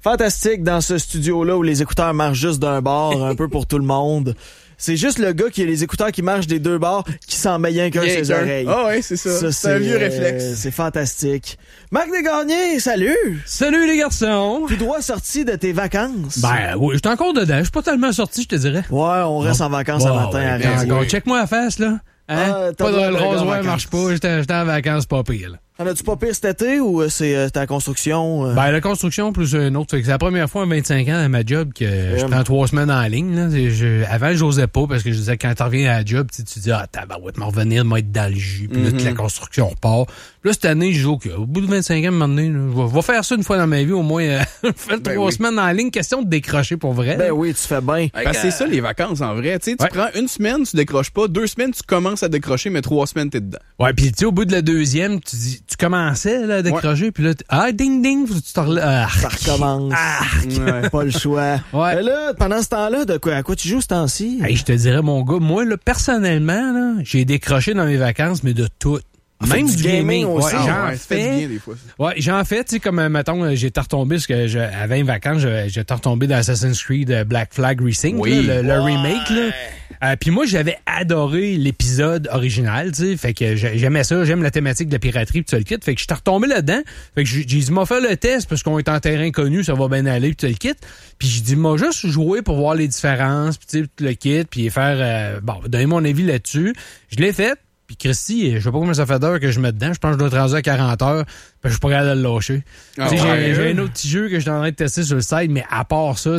fantastique dans ce studio-là où les écouteurs marchent juste d'un bord, un peu pour tout le monde. C'est juste le gars qui a les écouteurs qui marchent des deux bords qui s'en met rien qu'un ses oreilles. Ah ouais, c'est ça. C'est un vieux réflexe. C'est fantastique. Marc Desgagnés, salut! Salut les garçons! Tout droit sorti de tes vacances? Ben oui, j'étais encore dedans. Je suis pas tellement sorti, je te dirais. Ouais, on reste en vacances un matin à radio. Check-moi la face, là. Hein? Pas de le rasoir marche pas. J'étais en vacances, pas pire, là. En as-tu pas pire cet été ou c'est ta construction? Ben, la construction plus une autre. C'est la première fois en 25 ans à ma job que je prends 3 semaines en ligne. Là. Avant, j'osais pas parce que je disais quand tu reviens à la job, tu dis tabarouette, m'en revenir, m'être dans le jus. Puis là, toute la construction repart. Puis là, cette année, je dis OK, au bout de 25 ans, maintenant, je vais faire ça une fois dans ma vie, au moins faire 3 semaines en ligne. Question de décrocher pour vrai. Ben oui, tu fais bien. Parce que c'est ça les vacances en vrai. Tu prends une semaine, tu décroches pas. 2 semaines, tu commences à décrocher, mais 3 semaines, t'es dedans. Ouais, puis tu sais, au bout de la deuxième, tu commençais là, à décrocher, puis là, ding ding, tu t'en ça recommence. Pas le choix. Ouais. Là, pendant ce temps-là, à quoi tu joues ce temps-ci? Hey, je te dirais, mon gars, moi, là, personnellement, là, j'ai décroché dans mes vacances, mais de tout. Même du gaming aussi. Ouais, bien des fois. Ouais, j'en fais, tu sais, comme, mettons, j'étais retombé, parce que à 20 vacances, j'étais retombé dans Assassin's Creed Black Flag Racing, là, le remake, là. Puis moi, j'avais adoré l'épisode original, tu sais, fait que j'aimais ça, j'aime la thématique de la piraterie pis tout le kit, fait que j'étais retombé là-dedans, fait que j'ai dit, m'a fait le test, parce qu'on est en terrain connu, ça va bien aller pis tout le kit, puis j'ai dit, m'a juste joué pour voir les différences, pis tu sais, tout le kit, puis faire, donner mon avis là-dessus. Je l'ai fait. Puis Christy, je sais pas combien ça fait d'heures que je mets dedans. Je pense que je dois être rendu à 40 heures. Je suis pas capable de le lâcher. J'ai un autre petit jeu que je suis en train de tester sur le site, mais à part ça,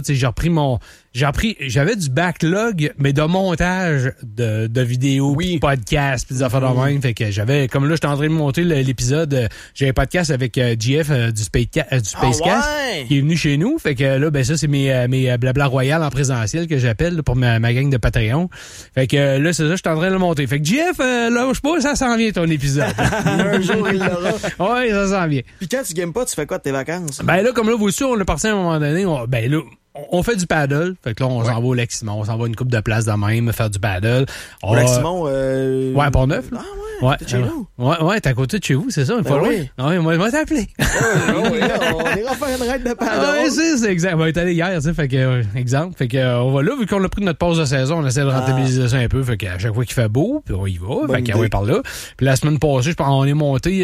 j'avais du backlog, mais de montage de vidéos, de podcasts, puis des affaires de même. Fait que j'avais, comme là, j'étais en train de monter l'épisode, j'ai un podcast avec GF du Spacecast qui est venu chez nous. Fait que là, ben ça, c'est mes blabla royal en présentiel que j'appelle pour ma gang de Patreon. Fait que là, c'est ça, je suis en train de le monter. Fait que GF, lâche pas, ça s'en vient ton épisode. Un jour, il l'aura. Ouais, ça s'en vient. Puis quand tu games pas, tu fais quoi de tes vacances? Ben là, comme là, vous aussi, on est parti à un moment donné, on fait du paddle. Fait que là, on s'en va au Lac-Simon. On s'en va une coupe de place de même, faire du paddle. Au Lac-Simon, ouais, Port-Neuf, là. Ah ouais? T'es chez nous? Ouais, t'es à côté de chez vous, c'est ça? Oui. Ouais, moi, t'appeler. On ira faire une raid de paddle. Ouais, c'est exact. On est allé hier, tu sais, fait que, exemple. Fait que, on va là, vu qu'on a pris notre pause de saison, on essaie de rentabiliser ça un peu. Fait qu'à chaque fois qu'il fait beau, puis on y va. Fait qu'on va par là. Puis la semaine passée, on est monté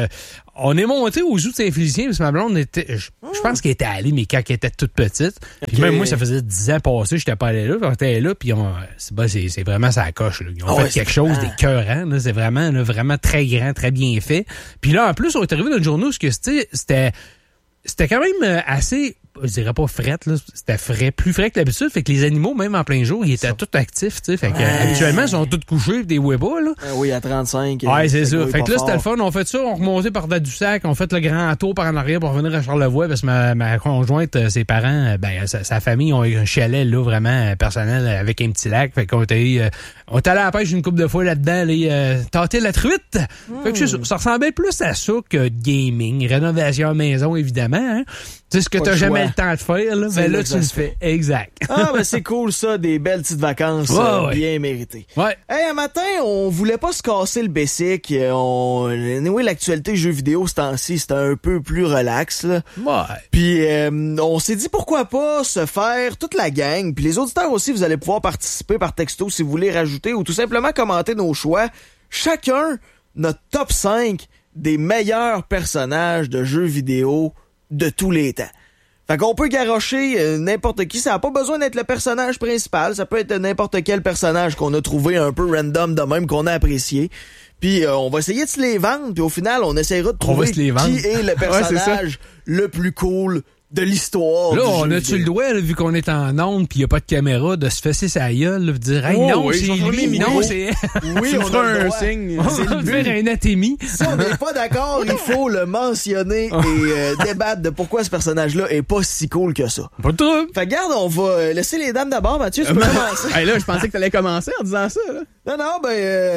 au zoo de Saint-Félicien, parce que ma blonde était, je pense qu'elle était allée, mais quand elle était toute petite. Puis même moi, ça faisait 10 ans passés, j'étais pas allé là. On était là, puis c'est vraiment ça coche, là. Ils ont fait quelque chose d'écœurant, là. C'est vraiment très grand, très bien fait. Puis là, en plus, on est arrivé dans une journée où c'était quand même assez, je dirais pas frette, là. C'était plus frais que l'habitude. Fait que les animaux, même en plein jour, ils étaient tous actifs, tu sais. Fait que, habituellement, ils sont tous couchés, des webas, là. Oui, à 35. Ouais, c'est ça. Fait que là, c'était le fun. On fait ça, on remontait par Tadoussac, on fait le grand tour par en arrière pour revenir à Charlevoix, parce que ma conjointe, ses parents, sa famille ont un chalet, là, vraiment personnel, avec un petit lac. Fait qu'on était allé à la pêche une couple de fois là-dedans, tâter la truite. Fait que ça ressemblait plus à ça que gaming, rénovation à maison, évidemment, hein. Tu sais, ce que t'as jamais le temps de faire, là, ben là, tu le fais. Exact. Ah, ben c'est cool, ça, des belles petites vacances bien méritées. Ouais. Hey, un matin, on voulait pas se casser le basic. Anyway, l'actualité jeux vidéo, ce temps-ci, c'était un peu plus relax, là. Ouais. Puis, on s'est dit pourquoi pas se faire toute la gang. Puis les auditeurs aussi, vous allez pouvoir participer par texto si vous voulez rajouter ou tout simplement commenter nos choix. Chacun, notre top 5 des meilleurs personnages de jeux vidéo de tous les temps. Fait qu'on peut garrocher n'importe qui. Ça n'a pas besoin d'être le personnage principal. Ça peut être n'importe quel personnage qu'on a trouvé un peu random de même, qu'on a apprécié. Puis on va essayer de se les vendre. Puis au final, on essaiera de trouver qui est le personnage le plus cool de l'histoire. Là, on a-tu le droit, là, vu qu'on est en onde pis il n'y a pas de caméra, de se fesser sa gueule, de dire hey, non, c'est lui, non, c'est... Oui, on a un signe. On va faire un athémie. Si on n'est pas d'accord, il faut le mentionner et débattre de pourquoi ce personnage-là est pas si cool que ça. Pas de trouble. Fait garde, on va laisser les dames d'abord. Mathieu, tu peux commencer. Hey, là, je pensais que t'allais commencer en disant ça, là. Non,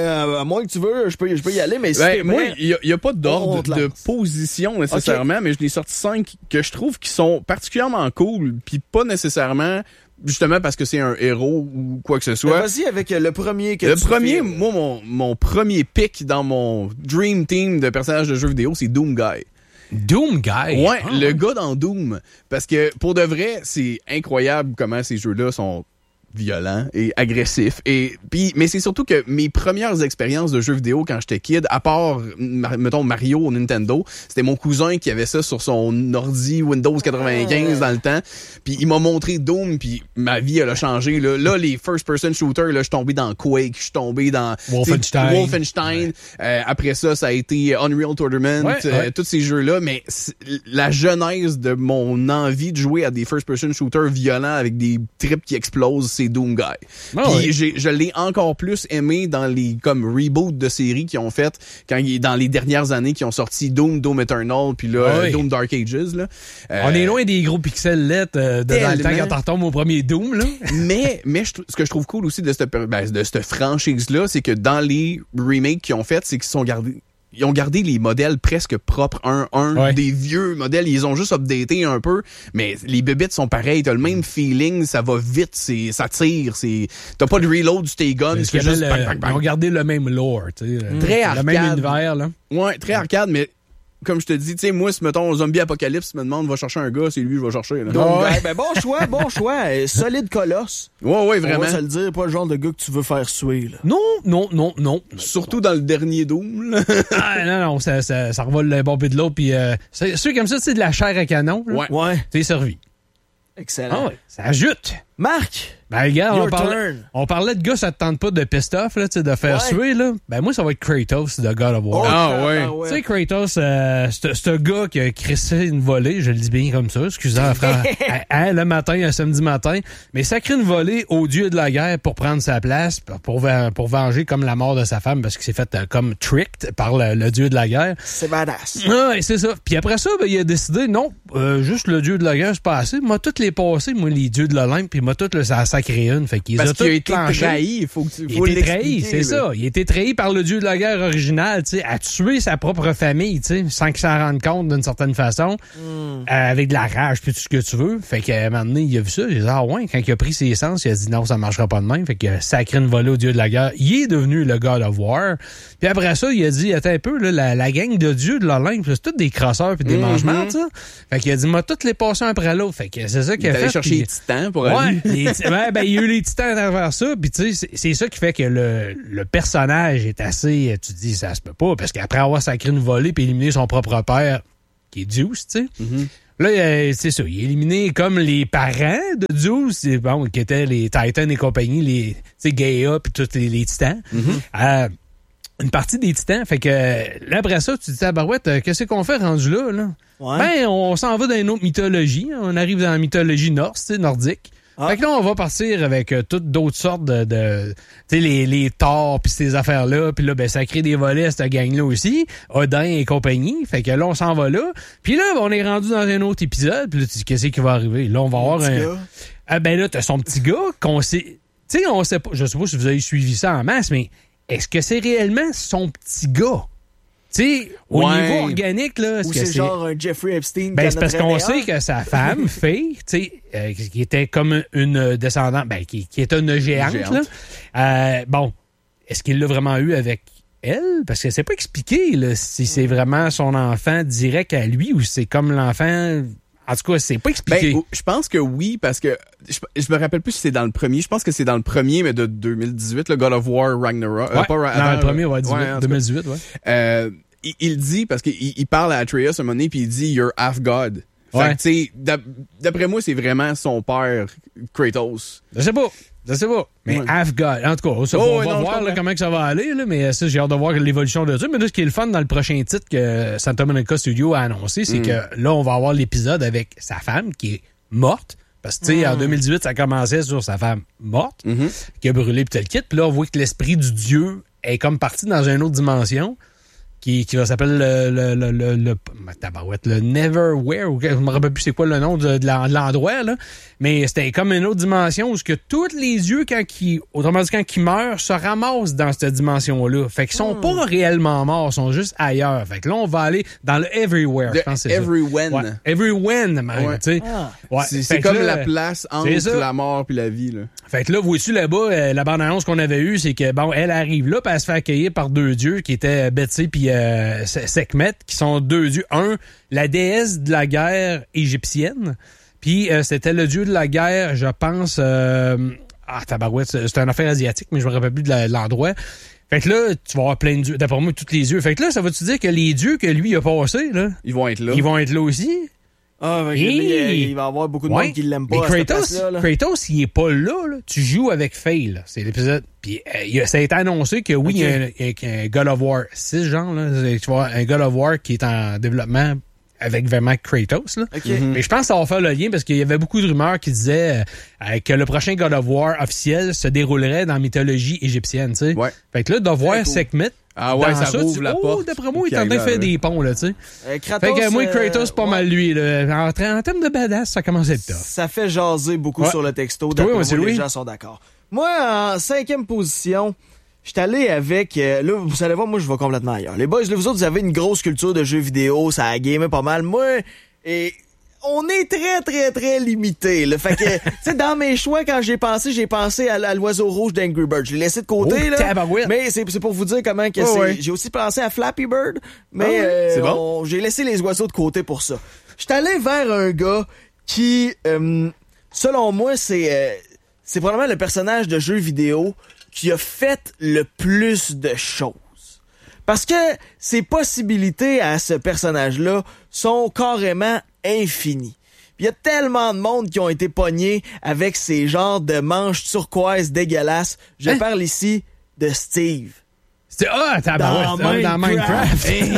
à moins que tu veux, je peux y aller, mais moi, il y a pas d'ordre de position nécessairement, mais je l'ai sorti 5 que je trouve qui sont particulièrement cool, puis pas nécessairement justement parce que c'est un héros ou quoi que ce soit. Vas-y avec le premier que tu fais. Moi, mon premier pick dans mon dream team de personnages de jeux vidéo, c'est Doom Guy. Doom Guy. Ouais, le gars dans Doom. Parce que, pour de vrai, c'est incroyable comment ces jeux-là sont violents et agressifs. Mais c'est surtout que mes premières expériences de jeux vidéo quand j'étais kid, à part, mettons, Mario au Nintendo, c'était mon cousin qui avait ça sur son ordi Windows 95 dans le temps. Puis il m'a montré Doom, puis ma vie, elle a changé. Là, les first-person shooters, là, je suis tombé dans Quake, je suis tombé dans Wolfenstein. Ouais. Après ça a été Unreal Tournament, tous ces jeux-là. Mais la genèse de mon envie de jouer à des first-person shooters violents avec des trips qui explosent, c'est Doom Guy. Puis je l'ai encore plus aimé dans les comme reboots de séries qu'ils ont fait dans les dernières années qui ont sorti Doom Eternal, puis là Doom Dark Ages. Là. On est loin des gros pixels LED dans le temps quand on retombe au premier Doom. Là. mais ce que je trouve cool aussi de cette franchise-là, c'est que dans les remakes qu'ils ont fait, c'est ils ont gardé les modèles presque propres, des vieux modèles, ils ont juste updaté un peu, mais les bébites sont pareils, t'as le même feeling, ça va vite, ça tire, t'as pas de reload du tes gun, c'est juste bang. Ils ont gardé le même lore, tu sais. Très arcade. Le même univers, là. Ouais, très arcade, mais comme je te dis, tu sais, moi, si, mettons, Zombie Apocalypse me demande, va chercher un gars, c'est lui, je vais chercher. Là. Donc, bon choix. Solide colosse. Ouais, vraiment. On va se le dire, pas le genre de gars que tu veux faire suer, là. Non. Surtout dans le dernier Doom, là. Non, ça revole le bon pied de l'autre, puis ceux comme ça, c'est de la chair à canon, là. Ouais. T'es servi. Excellent. Ça ajoute. Marc! Ben, regarde, on parlait de gars, ça te tente pas de pest off, là, de faire suer, là. Ben, moi, ça va être Kratos de God of War. Ouais. Tu sais, Kratos, c'est un gars qui a crissé une volée, je le dis bien comme ça, excusez-moi, frère, le matin, un samedi matin, mais ça crée une volée au dieu de la guerre pour prendre sa place, pour venger comme la mort de sa femme, parce qu'il s'est fait comme tricked par le dieu de la guerre. C'est badass. Ouais, c'est ça. Puis après ça, ben, il a décidé, non, juste le dieu de la guerre, c'est pas assez. Moi, toutes les passés, moi, les dieux de l'Olympe, puis moi, tout ça créé une. Fait qu'ils parce qu'il a été trahi, il faut l'expliquer. C'est ça. Il a été trahi par le dieu de la guerre original, tu sais, à tuer sa propre famille, tu sais, sans qu'il s'en rende compte d'une certaine façon, avec de la rage, puis tout ce que tu veux. Fait qu'à un moment donné, il a vu ça, il a dit, quand il a pris ses sens, il a dit non, ça marchera pas de même. Fait qu'il a sacré une volée au dieu de la guerre. Il est devenu le God of War. Puis après ça, il a dit, attends un peu, là, la gang de dieux de l'Olympe, c'est tous des crosseurs puis des mangements, ça. Fait qu'il a dit, moi, toutes les passer un après l'autre. Fait que c'est ça qu'il a fait. Il chercher les titans pour aller. Il y a eu les titans à travers ça, puis tu sais, c'est ça qui fait que le personnage est assez, tu te dis, ça se peut pas, parce qu'après avoir sacré une volée puis éliminé son propre père, qui est Zeus, tu sais, là, c'est ça, il est éliminé comme les parents de Zeus, bon, qui étaient les Titans et compagnie, les, tu sais, Gaia puis tous les titans. Une partie des titans, fait que là, après ça, tu te dis, ah, barouette, qu'est-ce qu'on fait rendu là? Ouais. Ben, on s'en va dans une autre mythologie, on arrive dans la mythologie nordique. Fait que là, on va partir avec toutes d'autres sortes de tu sais, les Thor pis ces affaires-là. Puis là, ben, ça crée des volets à cette gang-là aussi. Odin et compagnie. Fait que là, on s'en va là. Puis là, on est rendu dans un autre épisode. Puis là, tu dis, qu'est-ce qui va arriver? Là, on va avoir ben là, t'as son petit gars qu'on sait... Tu sais, on sait pas... Je sais pas si vous avez suivi ça en masse, mais est-ce que c'est réellement son petit gars? Tu sais, au niveau organique, là... Ou c'est genre un Jeffrey Epstein? Ben, c'est parce qu'on sait que sa femme, fille, tu sais, qui était comme une descendante, ben, qui était une géante. Là. Bon, est-ce qu'il l'a vraiment eu avec elle? Parce que c'est pas expliqué, là, si c'est vraiment son enfant direct à lui ou c'est comme l'enfant... En tout cas, c'est pas expliqué. Ben, je pense que oui, parce que je me rappelle plus si c'est dans le premier. Je pense que c'est dans le premier, mais de 2018, le God of War Ragnarok. Ouais, dans le premier, 2018, ouais. Il dit, parce qu'il parle à Atreus un moment donné, puis il dit « You're half God ». Fait que, tu sais, d'après moi, c'est vraiment son père, Kratos. Je sais pas. Mais half God. En tout cas, on va voir là, comment que ça va aller, là, mais ça, j'ai hâte de voir l'évolution de ça. Mais là, ce qui est le fun dans le prochain titre que Santa Monica Studio a annoncé, c'est que là, on va avoir l'épisode avec sa femme qui est morte. Parce que, tu sais, en 2018, ça commençait sur sa femme morte, qui a brûlé pis tel kit. Puis là, on voit que l'esprit du dieu est comme parti dans une autre dimension. Qui va s'appeler le Neverwhere, ou je me rappelle plus c'est quoi le nom de l'endroit, là. Mais c'était comme une autre dimension où que tous les yeux, autrement dit, quand ils meurent, se ramassent dans cette dimension-là. Fait qu'ils sont pas réellement morts, ils sont juste ailleurs. Fait que là, on va aller dans le Everywhere, je pense que c'est Everywhen. Ouais. Everywhen, même, tu sais. Ouais. C'est comme la place entre la mort puis la vie, là. Fait que là, vois-tu là-bas, la bande-annonce qu'on avait eue, c'est que, bon, elle arrive là, puis elle se fait accueillir par deux dieux qui étaient Betsy puis Sekhmet, qui sont deux dieux. Un, la déesse de la guerre égyptienne, puis c'était le dieu de la guerre, je pense... tabarouette, c'est une affaire asiatique, mais je me rappelle plus de l'endroit. Fait que là, tu vas avoir plein de dieux. D'après moi, tous les dieux. Fait que là, ça va-tu dire que les dieux que lui a passés, là... Ils vont être là. Ils vont être là aussi? Ah, il va y avoir beaucoup de monde qui l'aime pas. Mais Kratos, il est pas là, là. Tu joues avec Faye, là. C'est l'épisode. Puis ça a été annoncé que oui, il y a un God of War 6, genre, là. Tu vois, un God of War qui est en développement avec vraiment Kratos, là. Mais je pense que ça va faire le lien parce qu'il y avait beaucoup de rumeurs qui disaient que le prochain God of War officiel se déroulerait dans la mythologie égyptienne, tu sais. Ouais. Fait que là, de voir Sekhmet. Ah ouais, ça rouvre la porte. D'après moi, il est en train de faire des ponts, là, tu sais. Kratos, fait que moi, Kratos, c'est pas mal lui, là. En termes de badass, ça commence à être tough. Ça fait jaser beaucoup sur le texto. D'après moi, les gens sont d'accord. Moi, en 5e position, je suis allé avec... là, vous allez voir, moi, je vais complètement ailleurs. Les boys, là, vous autres, vous avez une grosse culture de jeux vidéo, ça a gamé pas mal. Moi, on est très, très, très limité. Là. Fait que, tu sais, dans mes choix, quand j'ai pensé à l'oiseau rouge d'Angry Bird. Je l'ai laissé de côté, là. Mais c'est pour vous dire comment que c'est. Ouais. J'ai aussi pensé à Flappy Bird, mais c'est bon. J'ai laissé les oiseaux de côté pour ça. Je suis allé vers un gars qui, selon moi, c'est probablement le personnage de jeu vidéo qui a fait le plus de choses. Parce que ses possibilités à ce personnage-là sont carrément infinies. Il y a tellement de monde qui ont été pognés avec ces genres de manches turquoises dégueulasses. Je parle ici de Steve. Dans Minecraft. Hey.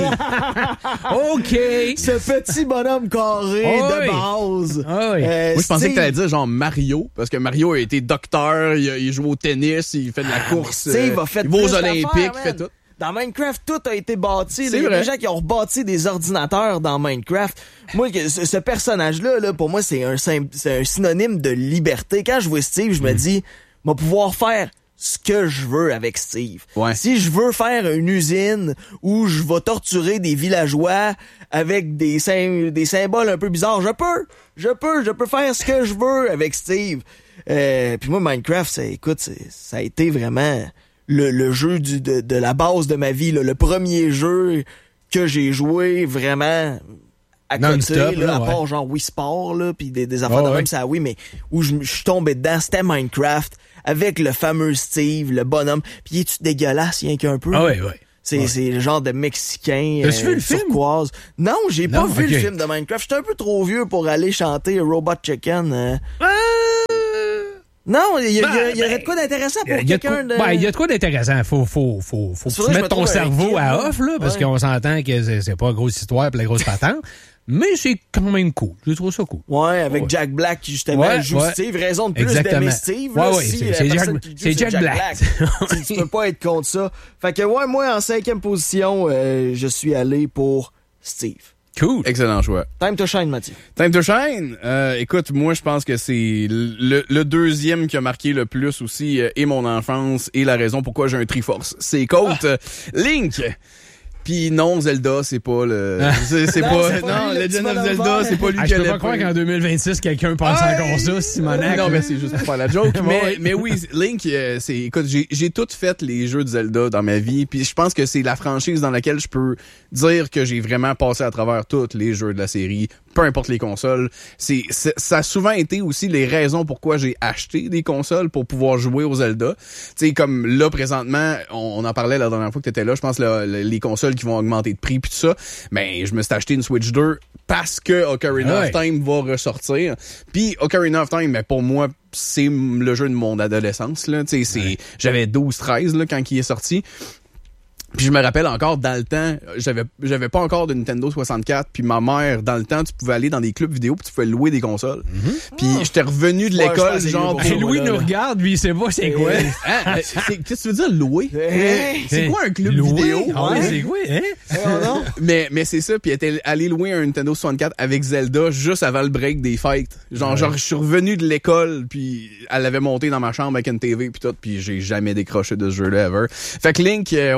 OK. Ce petit bonhomme carré de base. Moi, je pensais que t'allais dire genre Mario, parce que Mario a été docteur, il joue au tennis, il fait de la course. Steve a fait il va aux Olympiques, il fait tout. Dans Minecraft, tout a été bâti. Il y a des gens qui ont rebâti des ordinateurs dans Minecraft. Moi, ce personnage-là, là, pour moi, c'est un synonyme de liberté. Quand je vois Steve, je me dis, je vais pouvoir faire ce que je veux avec Steve. Ouais. Si je veux faire une usine où je vais torturer des villageois avec des symboles un peu bizarres, je peux faire ce que je veux avec Steve. Puis moi, Minecraft, ça a été vraiment le jeu de la base de ma vie, là, le premier jeu que j'ai joué vraiment à côté, là, à part genre Wii Sport, là, pis des affaires de même, ça oui, mais où je suis tombé dedans, c'était Minecraft, avec le fameux Steve, le bonhomme. Pis es-tu dégueulasse, rien qu'un peu? C'est le genre de Mexicain turquoise. Non, j'ai pas vu le film de Minecraft. J'étais un peu trop vieux pour aller chanter Robot Chicken. Non, il y aurait de quoi d'intéressant pour quelqu'un de... il y a de quoi d'intéressant. Faut que tu mettes ton cerveau à off, là, parce qu'on s'entend que c'est pas la grosse histoire pis la grosse patente. Mais c'est quand même cool. Je trouve ça cool. Ouais, avec Jack Black qui justement joue Steve. Raison de plus d'aimer Steve. C'est Jack Black. Tu peux pas être contre ça. Fait que moi, en 5e position, je suis allé pour Steve. Cool. Excellent choix. Time to Shine, Mathieu. Time to Shine? Écoute, moi, je pense que c'est le deuxième qui a marqué le plus aussi, et mon enfance, et la raison pourquoi j'ai un Triforce. C'est Link! Puis non, Zelda, c'est pas le... C'est pas... Non, Legend of Zelda, c'est pas lui qui a... Je peux pas croire qu'en 2026, quelqu'un pense encore ça, Simonac. Non, mais c'est juste pour faire la joke. mais oui, Link, écoute, j'ai tout fait les jeux de Zelda dans ma vie, puis je pense que c'est la franchise dans laquelle je peux dire que j'ai vraiment passé à travers tous les jeux de la série, peu importe les consoles. Ça a souvent été aussi les raisons pourquoi j'ai acheté des consoles pour pouvoir jouer aux Zelda. Tu sais, comme là, présentement, on en parlait la dernière fois que t'étais là, je pense les consoles qui vont augmenter de prix pis tout ça, mais je me suis acheté une Switch 2 parce que Ocarina of Time va ressortir. Puis Ocarina of Time, mais pour moi, c'est le jeu de mon adolescence, là. Tu sais, j'avais 12-13 là quand il est sorti. Puis je me rappelle encore, dans le temps, j'avais pas encore de Nintendo 64, puis ma mère, dans le temps, tu pouvais aller dans des clubs vidéo puis tu pouvais louer des consoles. Puis j'étais revenu de l'école, genre... Louis nous regarde, lui, il sait pas c'est quoi. Qu'est-ce que tu veux dire, louer? C'est quoi un club vidéo? C'est quoi, Mais c'est ça, puis elle était allée louer un Nintendo 64 avec Zelda juste avant le break des fêtes. Genre, je suis revenu de l'école, puis elle l'avait monté dans ma chambre avec une TV puis tout, puis j'ai jamais décroché de ce jeu-là, ever. Fait que Link, ça a été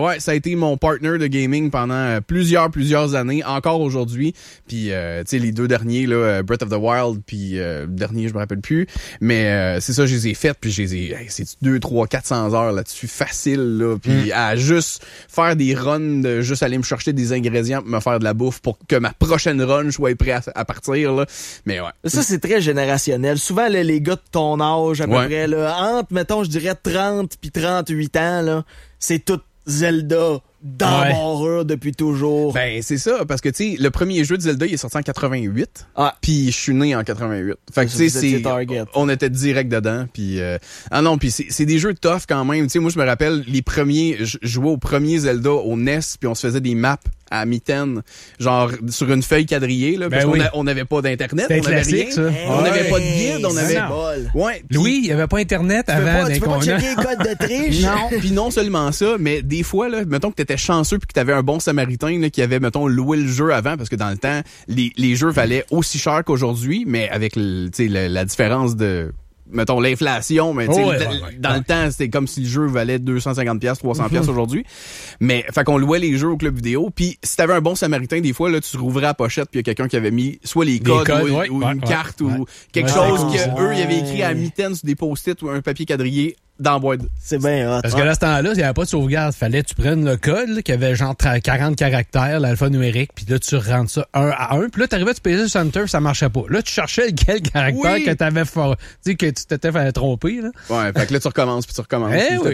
été mon partner de gaming pendant plusieurs années, encore aujourd'hui. Puis, tu sais, les 2 derniers, là, Breath of the Wild, puis le dernier, je me rappelle plus. Mais c'est ça, je les ai faites, puis je les ai... c'est 2, 3, 400 heures là-dessus, facile, là. Puis à juste faire des runs, de juste aller me chercher des ingrédients pour me faire de la bouffe pour que ma prochaine run soit prêt à partir, là. Mais ouais. Ça, c'est très générationnel. Souvent, là, les gars de ton âge, à peu près, là, entre, mettons, je dirais 30 puis 38 ans, là, c'est tout Zelda d'embarras depuis toujours. Ben, c'est ça, parce que, tu sais, le premier jeu de Zelda, il est sorti en 88. Puis je suis né en je fait que, tu sais, on était direct dedans. Puis, non, puis c'est des jeux tough quand même. Tu sais, moi, je me rappelle, les premiers, je jouais au premier Zelda au NES, puis on se faisait des maps à mitaine, genre sur une feuille quadrillée, là, parce qu'on n'avait pas d'internet, on n'avait rien, on n'avait pas de guide, on avait... Ouais. Louis, il n'y avait pas internet avant. Tu peux pas checker les codes de triche. Non, puis non seulement ça, mais des fois, là, mettons que t'étais chanceux puis que t'avais un bon samaritain là, qui avait, mettons, loué le jeu avant, parce que dans le temps, les jeux valaient aussi cher qu'aujourd'hui, mais avec la différence de... mettons l'inflation, mais dans le temps, c'était comme si le jeu valait 250$, 300$ aujourd'hui. Mais fait qu'on louait les jeux au club vidéo, puis si t'avais un bon samaritain, des fois là, tu rouvrais la pochette puis il y a quelqu'un qui avait mis soit les codes ou une carte ou quelque chose que eux ils avaient écrit à mitaine sur des post-it ou un papier quadrillé dans la boîte. C'est bien hot. Parce que là, à ce temps-là, il n'y avait pas de sauvegarde. Fallait que tu prennes le code, là, qui avait genre 40 caractères, l'alphanumérique, puis là, tu rentres ça un à un. Puis là, t'arrivais, tu payais sur Enter, ça marchait pas. Là, tu cherchais quel caractère que t'avais que tu t'étais fait tromper, là. Ouais, fait que là, tu recommences, puis tu recommences.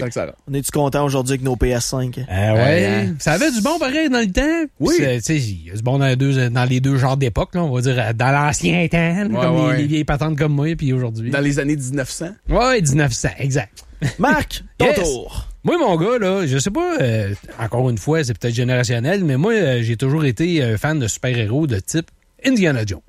On est-tu content aujourd'hui avec nos PS5? Ça avait du bon pareil dans le temps. Oui. Tu sais, il y a du bon dans les deux genres d'époque, là. On va dire dans l'ancien temps, comme les vieilles patentes comme moi, puis aujourd'hui. Dans les années 1900. Ouais, 1900, exact. Marc, ton tour. Moi, mon gars, là, je sais pas, encore une fois, c'est peut-être générationnel, mais moi, j'ai toujours été fan de super-héros de type Indiana Jones.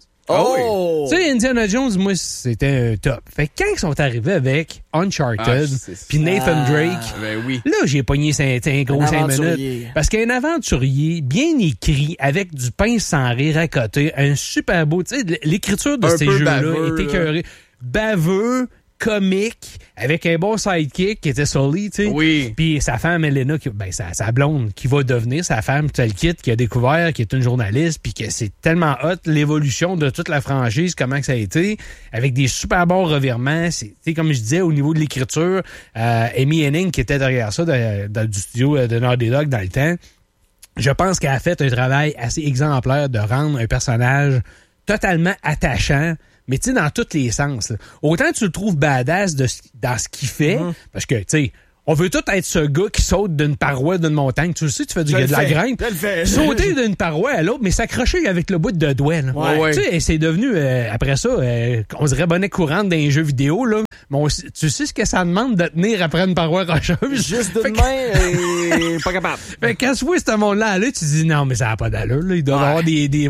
Oh! Tu sais, Indiana Jones, moi, c'était un top. Fait que quand ils sont arrivés avec Uncharted, puis Nathan Drake, là, j'ai pogné un gros 5 minutes. Parce qu'un aventurier bien écrit, avec du pain sans rire à côté, un super beau, tu sais, l'écriture de ces jeux-là est écœurée. Baveux, comique, avec un bon sidekick qui était Sully, tu sais. Oui. Puis sa femme, Elena, sa blonde, qui va devenir sa femme, tel kit, qui a découvert, qui est une journaliste, puis que c'est tellement hot, l'évolution de toute la franchise, comment que ça a été, avec des super bons revirements. C'est comme je disais, au niveau de l'écriture, Amy Hennig, qui était derrière ça, du studio de Naughty Dog dans le temps, je pense qu'elle a fait un travail assez exemplaire de rendre un personnage totalement attachant, mais tu sais, dans tous les sens. Là. Autant tu le trouves badass dans ce qu'il fait, parce que, tu sais, on veut tout être ce gars qui saute d'une paroi d'une montagne. Tu le sais, tu fais de la grimpe. Sauter d'une paroi à l'autre, mais s'accrocher avec le bout de doigt. Là. Ouais. Tu sais, c'est devenu, après ça, on dirait bonnet courante dans les jeux vidéo. Là. Mais tu sais ce que ça demande de tenir après une paroi rocheuse? Juste d'une main, pas capable. Fait que quand tu vois ce monde-là, là, tu dis non, mais ça n'a pas d'allure. Là. Il doit avoir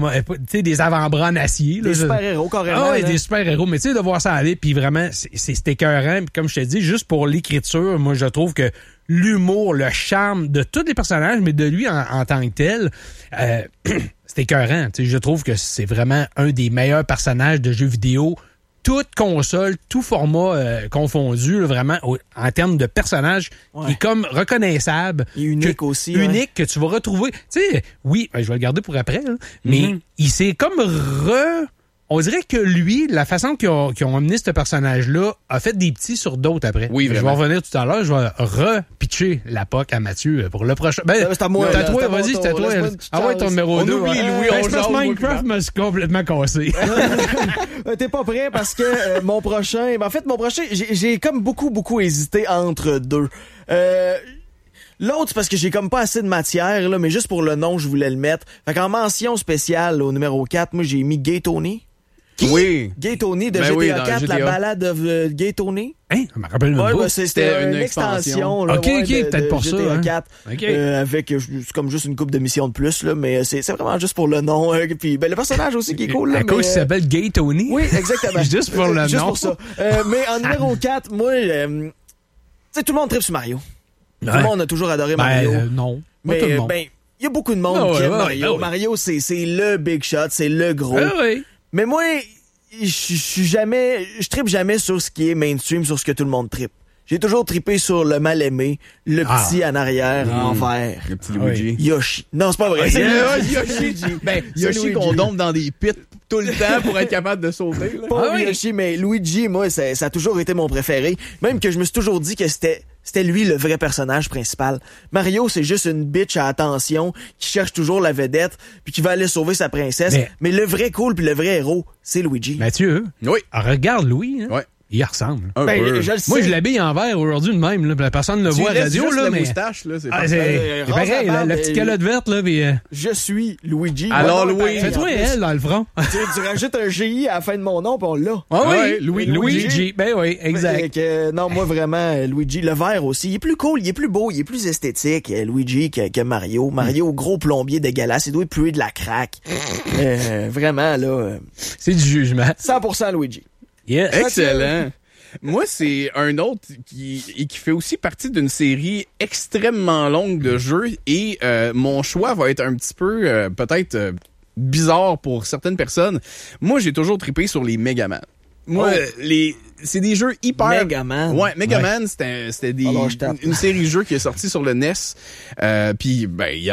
des avant-bras en acier. Là, des super-héros, carrément. Ah oui, des super-héros. Mais tu sais, de voir ça aller, puis vraiment, c'est écœurant. Puis comme je te dis, juste pour l'écriture, moi, je trouve que l'humour, le charme de tous les personnages, mais de lui en tant que tel, c'est écœurant. Tu sais, je trouve que c'est vraiment un des meilleurs personnages de jeux vidéo, toute console, tout format confondu, là, vraiment, en termes de personnage, qui est comme reconnaissable. Et unique aussi. Unique, que tu vas retrouver. Tu sais, oui, je vais le garder pour après, là, mais il s'est comme on dirait que lui, la façon qu'ils ont amené ce personnage-là, a fait des petits sur d'autres après. Oui, vraiment. Je vais revenir tout à l'heure, je vais repitcher la POC à Mathieu pour le prochain. Ben, c'est à moi. C'est à toi, vas-y, c'est à toi. Ah ouais, ton numéro 2. On oublie Louis, on jase. Minecraft m'a complètement cassé. T'es pas prêt parce que mon prochain, j'ai comme beaucoup hésité entre deux. L'autre, c'est parce que j'ai comme pas assez de matière, là, mais juste pour le nom, je voulais le mettre. Fait qu'en mention spéciale, là, au numéro 4, moi, j'ai mis Gay Tony. Oui. Gay Tony de GTA 4, la balade de Gay Tony. Hein? Je me rappelle même pas. C'était une extension. Là, OK, peut-être pour ça. GTA 4, okay. avec comme juste une couple de missions de plus, là, mais c'est vraiment juste pour le nom. Puis le personnage aussi qui est cool. Là, à cause il s'appelle Gay Tony? Oui, exactement. Juste pour le nom. Juste pour ça. Mais en numéro 4, moi, tu sais, tout le monde tripe sur Mario. Tout le monde a toujours adoré Mario. Non. Mais tout le monde. il y a beaucoup de monde qui aime Mario. Mario, c'est le big shot, c'est le gros. Mais moi, je trippe jamais sur ce qui est mainstream, sur ce que tout le monde trippe. J'ai toujours trippé sur le mal-aimé, le petit en arrière, en vert. Le petit Luigi. Yoshi. Non, c'est pas vrai. C'est Yoshi. Ben, Yoshi qu'on dompe dans des pits tout le temps pour être capable de sauter. Là. Pas Yoshi, mais Luigi, moi, ça a toujours été mon préféré. Même que je me suis toujours dit que c'était lui le vrai personnage principal. Mario, c'est juste une bitch à attention qui cherche toujours la vedette puis qui va aller sauver sa princesse. Mais le vrai cool puis le vrai héros, c'est Luigi. Mathieu, oui. Regarde Louis. Hein? Ouais. Il ressemble. Ben, je le sais. Moi, je l'habille en vert aujourd'hui de même. Là. Personne ne le voit à la radio. Là, la mais... moustache, là, c'est c'est pareil, la petite calotte verte. Là, mais, Je suis Luigi. Alors, Louis. Fais-toi elle dans le front. Tu rajoutes un GI à la fin de mon nom, puis on l'a. Ah oui, Luigi. Ben oui, exact. Non, moi, vraiment, Luigi. Le vert aussi. Il est plus cool, il est plus beau, il est plus esthétique, Luigi, que Mario. Mario, gros plombier dégueulasse. Il doit puer de la craque. Vraiment, là. C'est du jugement. 100% Luigi. Yes. Excellent. Moi, c'est un autre qui fait aussi partie d'une série extrêmement longue de jeux et mon choix va être un petit peu peut-être bizarre pour certaines personnes. Moi, j'ai toujours trippé sur les Mega Man. Moi, c'est des jeux hyper... Megaman. Ouais, Megaman, c'était une série de jeux qui est sortie sur le NES. Puis,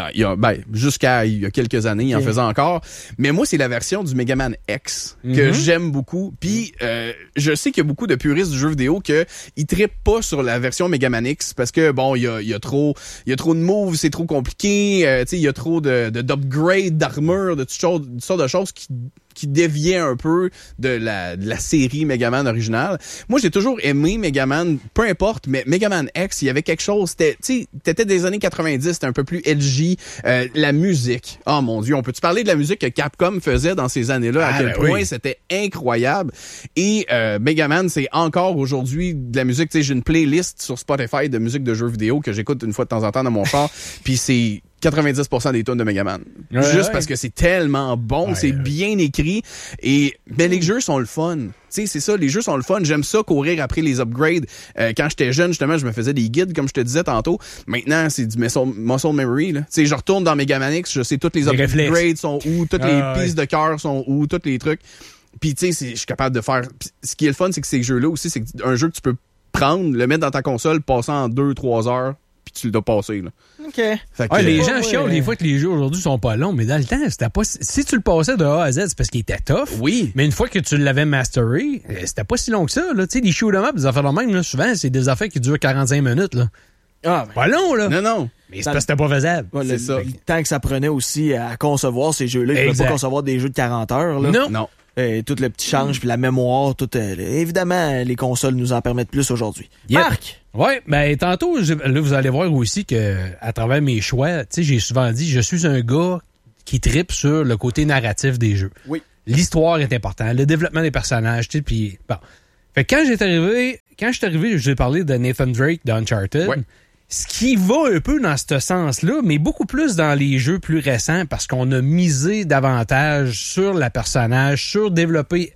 jusqu'à il y a quelques années, il en faisait encore. Mais moi, c'est la version du Megaman X que j'aime beaucoup. Puis, je sais qu'il y a beaucoup de puristes du jeu vidéo ils trippent pas sur la version Megaman X parce que, bon, il y a trop de moves, c'est trop compliqué. Tu sais, il y a trop d'upgrades, d'armure, de toutes sortes de choses qui déviait un peu de la série Megaman originale. Moi, j'ai toujours aimé Megaman, peu importe, mais Megaman X, il y avait quelque chose, t'étais des années 90, c'était un peu plus edgy. La musique, oh mon Dieu, on peut-tu parler de la musique que Capcom faisait dans ces années-là, à quel point c'était incroyable. Et Megaman, c'est encore aujourd'hui de la musique, j'ai une playlist sur Spotify de musique de jeux vidéo que j'écoute une fois de temps en temps dans mon char, puis c'est 90% des tunes de Megaman. Juste parce que c'est tellement bon, c'est bien écrit et les jeux sont le fun. Tu sais, c'est ça, les jeux sont le fun. J'aime ça courir après les upgrades. Quand j'étais jeune, justement, je me faisais des guides, comme je te disais tantôt. Maintenant, c'est du muscle memory. Tu sais, je retourne dans Megaman X, je sais toutes les upgrades sont où, toutes les pistes de cœur sont où, tous les trucs. Puis tu sais, je suis capable de faire... Pis, ce qui est le fun, c'est que ces jeux-là aussi, c'est un jeu que tu peux prendre, le mettre dans ta console, passer en 2-3 heures, puis tu le dois passer, là. OK. Les gens chiolent des fois que les jeux aujourd'hui sont pas longs, mais dans le temps, c'était pas... Si tu le passais de A à Z, c'est parce qu'il était tough. Oui. Mais une fois que tu l'avais masteré, c'était pas si long que ça, là. Tu sais, les shoot 'em up, des affaires de même, là, souvent, c'est des affaires qui durent 45 minutes, là. Pas long, là. Non. Mais c'est parce que c'était pas faisable. C'est ça. Le temps que ça prenait aussi à concevoir ces jeux-là. Ils ne pouvaient pas concevoir des jeux de 40 heures, là. Non. Tout le petit change, puis la mémoire, tout. Évidemment, les consoles nous en permettent plus aujourd'hui. Marc! Ouais, tantôt, là, vous allez voir aussi que à travers mes choix, tu sais, j'ai souvent dit, je suis un gars qui trippe sur le côté narratif des jeux. Oui. L'histoire est importante, le développement des personnages, tu sais, puis bon. Fait que quand je suis arrivé, j'ai parlé de Nathan Drake d'Uncharted. Ouais. Ce qui va un peu dans ce sens-là, mais beaucoup plus dans les jeux plus récents parce qu'on a misé davantage sur la personnage, sur développer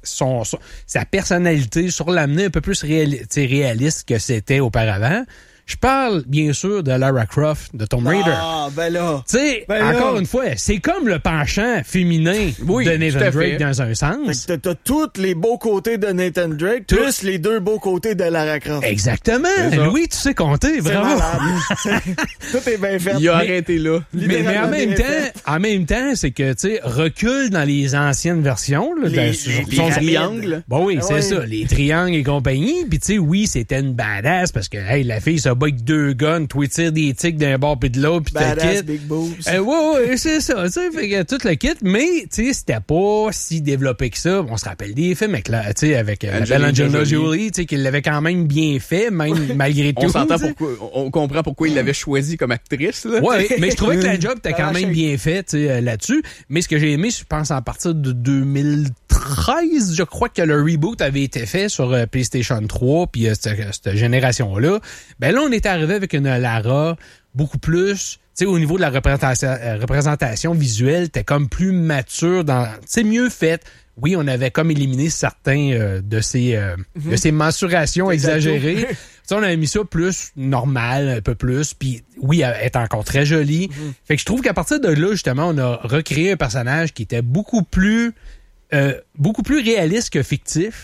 sa personnalité, sur l'amener un peu plus réaliste que c'était auparavant. Je parle, bien sûr, de Lara Croft, de Tomb Raider. Ah, ben là! Tu sais, encore une fois, c'est comme le penchant féminin de Nathan Drake dans un sens. T'as tous les beaux côtés de Nathan Drake, plus les deux beaux côtés de Lara Croft. Exactement! Louis, tu sais compter, bravo! Tout est bien fait. Il a arrêté là. Mais en même temps, c'est que, tu sais, recule dans les anciennes versions. Là, les triangles. Bon oui, c'est ça, les triangles et compagnie. Puis tu sais, oui, c'était une badass parce que, hey, la fille se bat avec 2 guns, toi, tire des tics d'un bord puis de l'autre, puis t'as badass, big boobs. Ouais, c'est ça, tu sais, fait que tout le kit. Mais, tu sais, c'était pas si développé que ça. On se rappelle des films avec la belle Angelina Jolie, tu sais, qu'il l'avait quand même bien fait, même malgré tout. On comprend pourquoi il l'avait choisi comme actrice, là. Ouais, mais je trouvais que la job était quand même bien faite, tu sais, là-dessus. Mais ce que j'ai aimé, je pense, à partir de 2013, je crois que le reboot avait été fait sur PlayStation 3, puis cette génération-là. Ben là, on était arrivé avec une Lara beaucoup plus, tu sais, au niveau de la représentation visuelle, t'es comme plus mature, c'est mieux fait. Oui, on avait comme éliminé certains de ces mensurations exagérées. T'sais, on avait mis ça plus normal, un peu plus. Puis oui, elle est encore très jolie. Fait que je trouve qu'à partir de là, justement, on a recréé un personnage qui était beaucoup plus réaliste que fictif.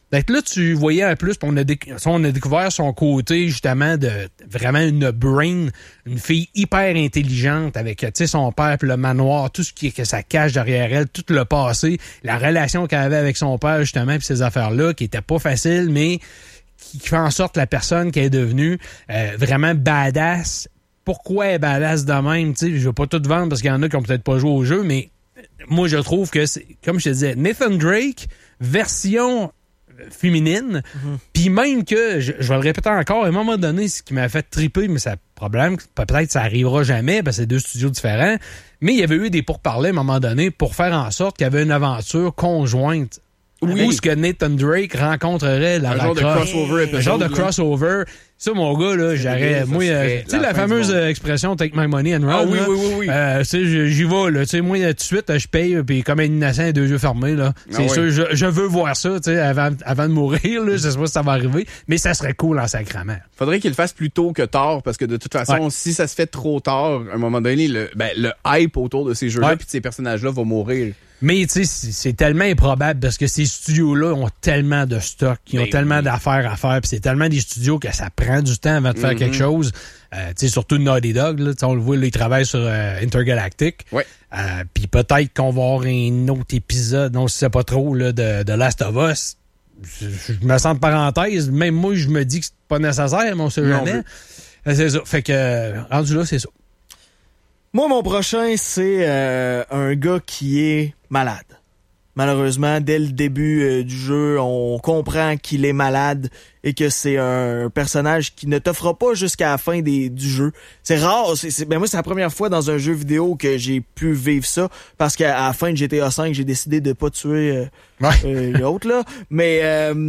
Donc là, tu voyais un plus, on a découvert son côté, justement, de vraiment une brain, une fille hyper intelligente avec, tu sais, son père, puis le manoir, tout ce que ça cache derrière elle, tout le passé, la relation qu'elle avait avec son père, justement, puis ces affaires-là, qui étaient pas faciles, mais qui fait en sorte la personne qu'elle est devenue vraiment badass. Pourquoi elle est badass de même? Tu sais, je veux pas tout vendre parce qu'il y en a qui ont peut-être pas joué au jeu, mais moi, je trouve que c'est, comme je te disais, Nathan Drake, version féminine, puis même que, je vais le répéter encore, à un moment donné, ce qui m'a fait triper, mais c'est un problème, peut-être ça arrivera jamais, parce que c'est 2 studios différents, mais il y avait eu des pourparlers à un moment donné pour faire en sorte qu'il y avait une aventure conjointe. Oui. Où ce que Nathan Drake rencontrerait la genre de crossover épisode. Un genre de crossover. Ça, mon gars, là, j'aurais... Moi, tu sais, la fameuse expression « take my money and run ». Ah oui, là, oui. Tu sais, j'y vais, là. Tu sais, moi, tout de suite, je paye, puis comme un innocent et 2 yeux fermés, là. C'est sûr, je veux voir ça, tu sais, avant de mourir, là. Je sais pas si ça va arriver, mais ça serait cool en sacrament. Faudrait qu'il le fasse plus tôt que tard, parce que de toute façon, si ça se fait trop tard, à un moment donné, le hype autour de ces jeux-là puis de ces personnages-là va mourir. Mais tu sais, c'est tellement improbable parce que ces studios-là ont tellement de stock, ils ont tellement d'affaires à faire, puis c'est tellement des studios que ça prend du temps avant de faire quelque chose. Tu sais, surtout Naughty Dog, là, on le voit, là, ils travaillent sur Intergalactic. Ouais. Puis peut-être qu'on va avoir un autre épisode, on ne sait pas trop, là, de Last of Us. Je me sens de parenthèse, même moi, je me dis que c'est pas nécessaire, mais on sait jamais. C'est ça. Fait que, rendu là, c'est ça. Moi, mon prochain, c'est un gars qui est malade. Malheureusement, dès le début du jeu, on comprend qu'il est malade et que c'est un personnage qui ne t'offre pas jusqu'à la fin du jeu. C'est rare. Moi, c'est la première fois dans un jeu vidéo que j'ai pu vivre ça parce qu'à la fin de GTA V, j'ai décidé de pas tuer l'autre, là. Mais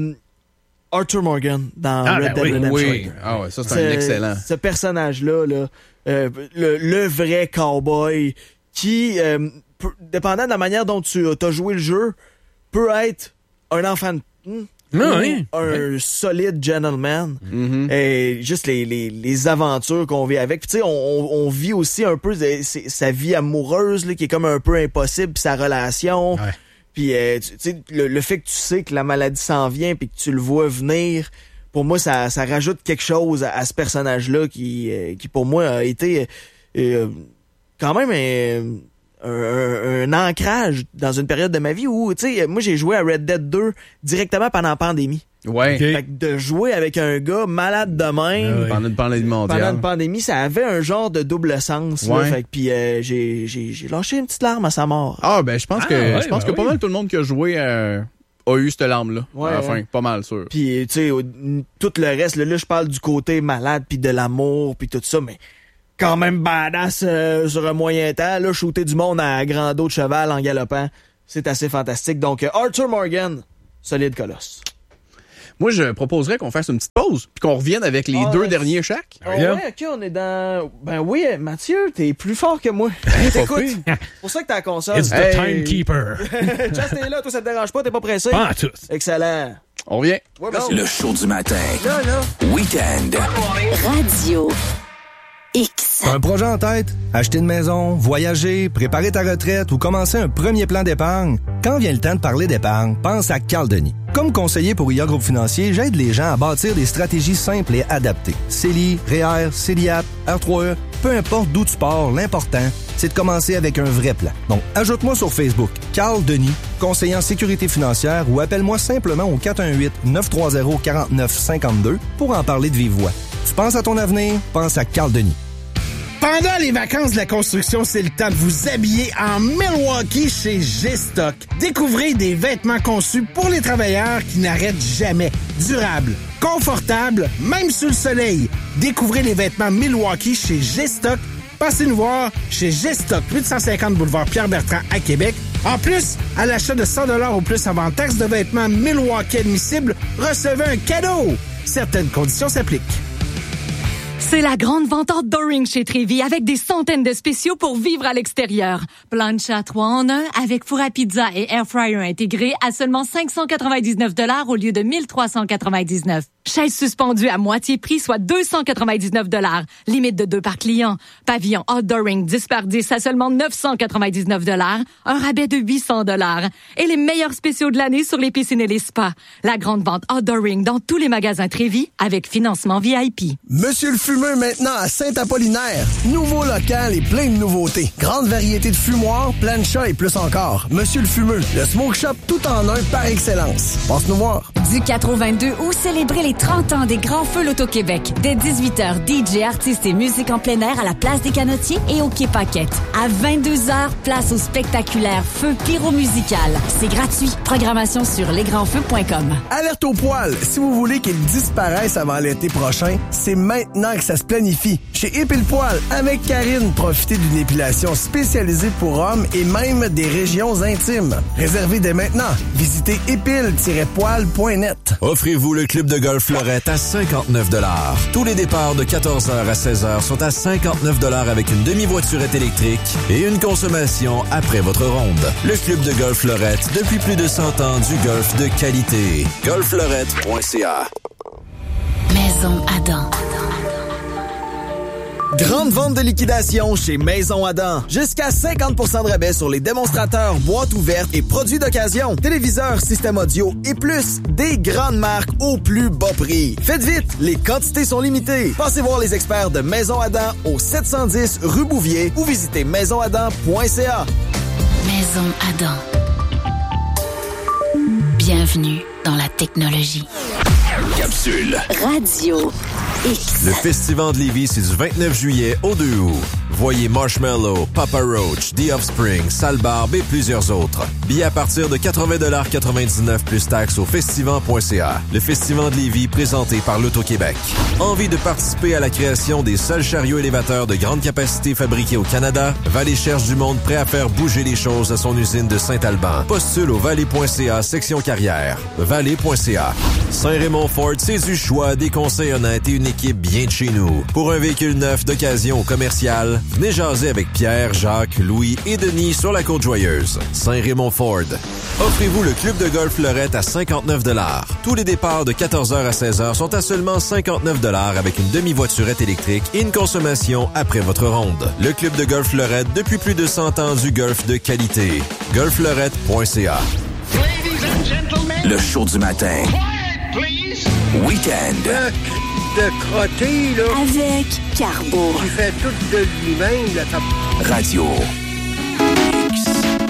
Arthur Morgan dans Red Dead Redemption. Oui. Ah ouais, ça, c'est un excellent. Ce personnage-là, le vrai cowboy qui, dépendant de la manière dont tu as joué le jeu, peut être un enfant un solide gentleman. Et juste les aventures qu'on vit avec. Puis tu sais, on vit aussi un peu sa vie amoureuse là, qui est comme un peu impossible, puis sa relation. Ouais. Puis tu sais, le fait que tu sais que la maladie s'en vient puis que tu le vois venir, pour moi, ça rajoute quelque chose à ce personnage-là qui pour moi a été quand même un ancrage dans une période de ma vie où, tu sais, moi j'ai joué à Red Dead 2 directement pendant la pandémie. Ouais. Okay. Fait que de jouer avec un gars malade de même pendant une pandémie mondiale. Pendant une pandémie, ça avait un genre de double sens. Ouais. Là, fait que puis j'ai lâché une petite larme à sa mort. Ah ben je pense que pas mal tout le monde qui a joué a eu cette larme-là. Ouais, enfin, pas mal sûr. Puis tu sais, tout le reste, là je parle du côté malade puis de l'amour puis tout ça, mais quand même badass sur un moyen temps. Là, shooter du monde à grand dos de cheval en galopant, c'est assez fantastique. Donc, Arthur Morgan, solide colosse. Moi, je proposerais qu'on fasse une petite pause puis qu'on revienne avec les deux derniers chaque. Ouais, OK, on est dans... Ben oui, Mathieu, t'es plus fort que moi. Écoute, c'est pour ça que t'as la console. It's the timekeeper. Just t'es là, toi, ça te dérange pas, t'es pas pressé? Pas tout. Excellent. On revient. Ouais, le show du matin. Là. Week-end. Radio X. T'as un projet en tête? Acheter une maison, voyager, préparer ta retraite ou commencer un premier plan d'épargne? Quand vient le temps de parler d'épargne, pense à Carl Denis. Comme conseiller pour IA Groupe Financier, j'aide les gens à bâtir des stratégies simples et adaptées. CELI, REER, CELIAP, R3E, peu importe d'où tu pars, l'important, c'est de commencer avec un vrai plan. Donc, ajoute-moi sur Facebook, Carl Denis, conseiller en sécurité financière, ou appelle-moi simplement au 418-930-4952 pour en parler de vive voix. Tu penses à ton avenir? Pense à Carl Denis. Pendant les vacances de la construction, c'est le temps de vous habiller en Milwaukee chez G-Stock. Découvrez des vêtements conçus pour les travailleurs qui n'arrêtent jamais. Durables, confortables, même sous le soleil. Découvrez les vêtements Milwaukee chez G-Stock. Passez nous voir chez G-Stock, 850 boulevard Pierre-Bertrand à Québec. En plus, à l'achat de 100 $ ou plus avant taxe de vêtements Milwaukee admissibles, recevez un cadeau. Certaines conditions s'appliquent. C'est la grande vente Outdooring chez Trévis avec des centaines de spéciaux pour vivre à l'extérieur. Plancha 3 en 1 avec four à pizza et air fryer intégré à seulement 599 $ au lieu de 1399. Chaise suspendue à moitié prix, soit 299 $. Limite de 2 par client. Pavillon Outdooring 10 par 10 à seulement 999 $. Un rabais de 800 $. Et les meilleurs spéciaux de l'année sur les piscines et les spas. La grande vente Outdooring dans tous les magasins Trévis avec financement VIP. Monsieur le Fumeux maintenant à Saint-Apollinaire. Nouveau local et plein de nouveautés. Grande variété de fumoirs, plancha et plus encore. Monsieur le Fumeux, le smoke shop tout en un par excellence. Passe-nous voir. Du 4 au 22 août, célébrez les 30 ans des Grands Feux l'Auto-Québec. Dès 18h, DJ, artistes et musique en plein air à la place des Canotiers et au Quai Paquette. À 22h, place au spectaculaire Feu pyro-musical. C'est gratuit. Programmation sur lesgrandsfeux.com. Alerte au poil. Si vous voulez qu'il disparaisse avant l'été prochain, c'est maintenant que ça se planifie. Chez Épile Poil, avec Karine, profitez d'une épilation spécialisée pour hommes et même des régions intimes. Réservez dès maintenant. Visitez épile-poil.net. Offrez-vous le club de golf Fleurette à 59 $. Tous les départs de 14h à 16h sont à 59 $ avec une demi-voiturette électrique et une consommation après votre ronde. Le club de golf Fleurette, depuis plus de 100 ans, du golf de qualité. golffleurette.ca. Maison Adam. Grande vente de liquidation chez Maison Adam. Jusqu'à 50% de rabais sur les démonstrateurs, boîtes ouvertes et produits d'occasion, téléviseurs, systèmes audio et plus. Des grandes marques au plus bas prix. Faites vite, les quantités sont limitées. Passez voir les experts de Maison Adam au 710 rue Bouvier ou visitez maisonadam.ca. Maison Adam. Bienvenue dans la technologie. Capsule. Radio X. Le Festival de Lévis, c'est du 29 juillet au 2 août. Voyez Marshmello, Papa Roach, The Offspring, Sale Barbe et plusieurs autres. Billets à partir de 80,99 $ plus taxes au festival.ca. Le Festival de Lévis présenté par l'Auto-Québec. Envie de participer à la création des seuls chariots élévateurs de grande capacité fabriqués au Canada? Vallée cherche du monde prêt à faire bouger les choses à son usine de Saint-Alban. Postule au vallée.ca section carrière. Vallée.ca. Saint-Raymond Ford, c'est du choix, des conseils honnêtes et une équipe bien de chez nous. Pour un véhicule neuf d'occasion ou commercial, venez jaser avec Pierre, Jacques, Louis et Denis sur la Côte-Joyeuse. Saint-Raymond Ford. Offrez-vous le club de golf Fleurette à 59 $. Tous les départs de 14h à 16h sont à seulement 59 $ avec une demi-voiturette électrique et une consommation après votre ronde. Le club de golf Fleurette, depuis plus de 100 ans, du golf de qualité. golffleurette.ca. Le show du matin. Week-end. De crotter, là. Avec Carbo. Il fait tout de lui-même, là. Radio X.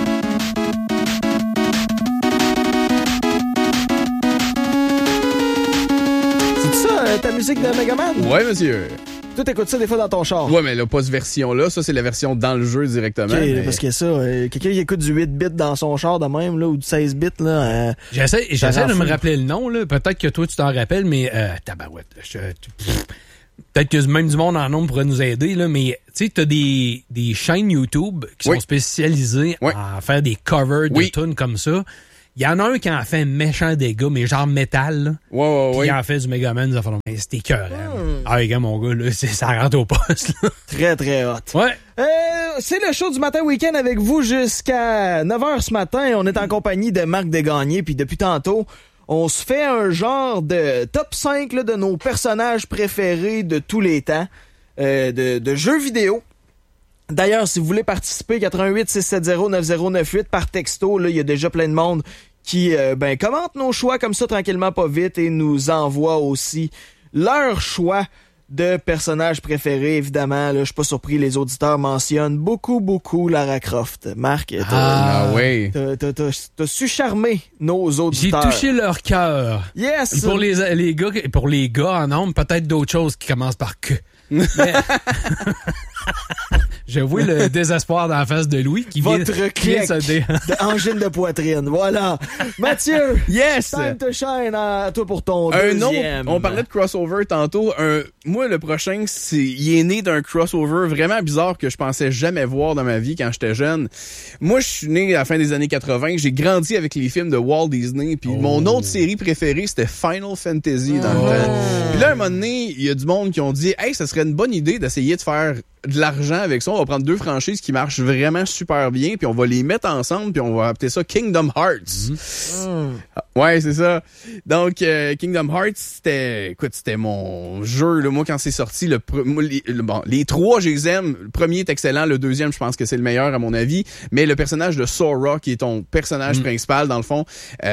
C'est ça, ta musique de Megaman? Ouais, monsieur. Toi, t'écoutes ça des fois dans ton char. Ouais, mais là, pas cette version-là. Ça, c'est la version dans le jeu directement. OK, mais... parce que ça, quelqu'un qui écoute du 8 bits dans son char de même, là, ou du 16 bits, là... J'essaie de me rappeler le nom, là. Peut-être que toi, tu t'en rappelles, mais... tabarouette. Peut-être que même du monde en nombre pourrait nous aider, là, mais tu sais, t'as des chaînes YouTube qui sont spécialisées à faire des covers de tunes comme ça. Il y en a un qui en fait un méchant dégât, mais genre métal, là. Puis il en fait du Megaman, c'était écœurant. Ah, les gars, mon gars, là, ça rentre au poste, là. Très, très hot. Ouais. C'est le show du matin week-end avec vous jusqu'à 9h ce matin. On est en compagnie de Marc Desgagnés, puis depuis tantôt, on se fait un genre de top 5 là, de nos personnages préférés de tous les temps de jeux vidéo. D'ailleurs, si vous voulez participer, 88-670-9098 par texto, là, il y a déjà plein de monde qui commente nos choix comme ça tranquillement pas vite et nous envoie aussi leur choix de personnages préférés. Évidemment, là, je suis pas surpris, les auditeurs mentionnent beaucoup Lara Croft. Marc, t'as su charmer nos auditeurs. J'ai touché leur cœur. Yes! Pour les gars en nombre, peut-être d'autres choses qui commencent par que. Mais... Je vois le désespoir dans la face de Louis qui vient angine de poitrine. Voilà. Mathieu. Yes. Time to shine à toi pour ton un deuxième. Autre, on parlait de crossover tantôt. Moi, le prochain, il est né d'un crossover vraiment bizarre que je pensais jamais voir dans ma vie quand j'étais jeune. Moi, je suis né à la fin des années 80. J'ai grandi avec les films de Walt Disney. Puis mon autre série préférée, c'était Final Fantasy dans le temps. Puis là, à un moment donné, il y a du monde qui ont dit « Hey, ça serait une bonne idée d'essayer de faire de l'argent avec ça. On va prendre 2 franchises qui marchent vraiment super bien, puis on va les mettre ensemble, puis on va appeler ça Kingdom Hearts. Ouais, c'est ça. Donc, Kingdom Hearts, c'était mon jeu. Là. Moi, quand c'est sorti, les 3, je les aime. Le premier est excellent. Le deuxième, je pense que c'est le meilleur, à mon avis. Mais le personnage de Sora, qui est ton personnage principal, dans le fond,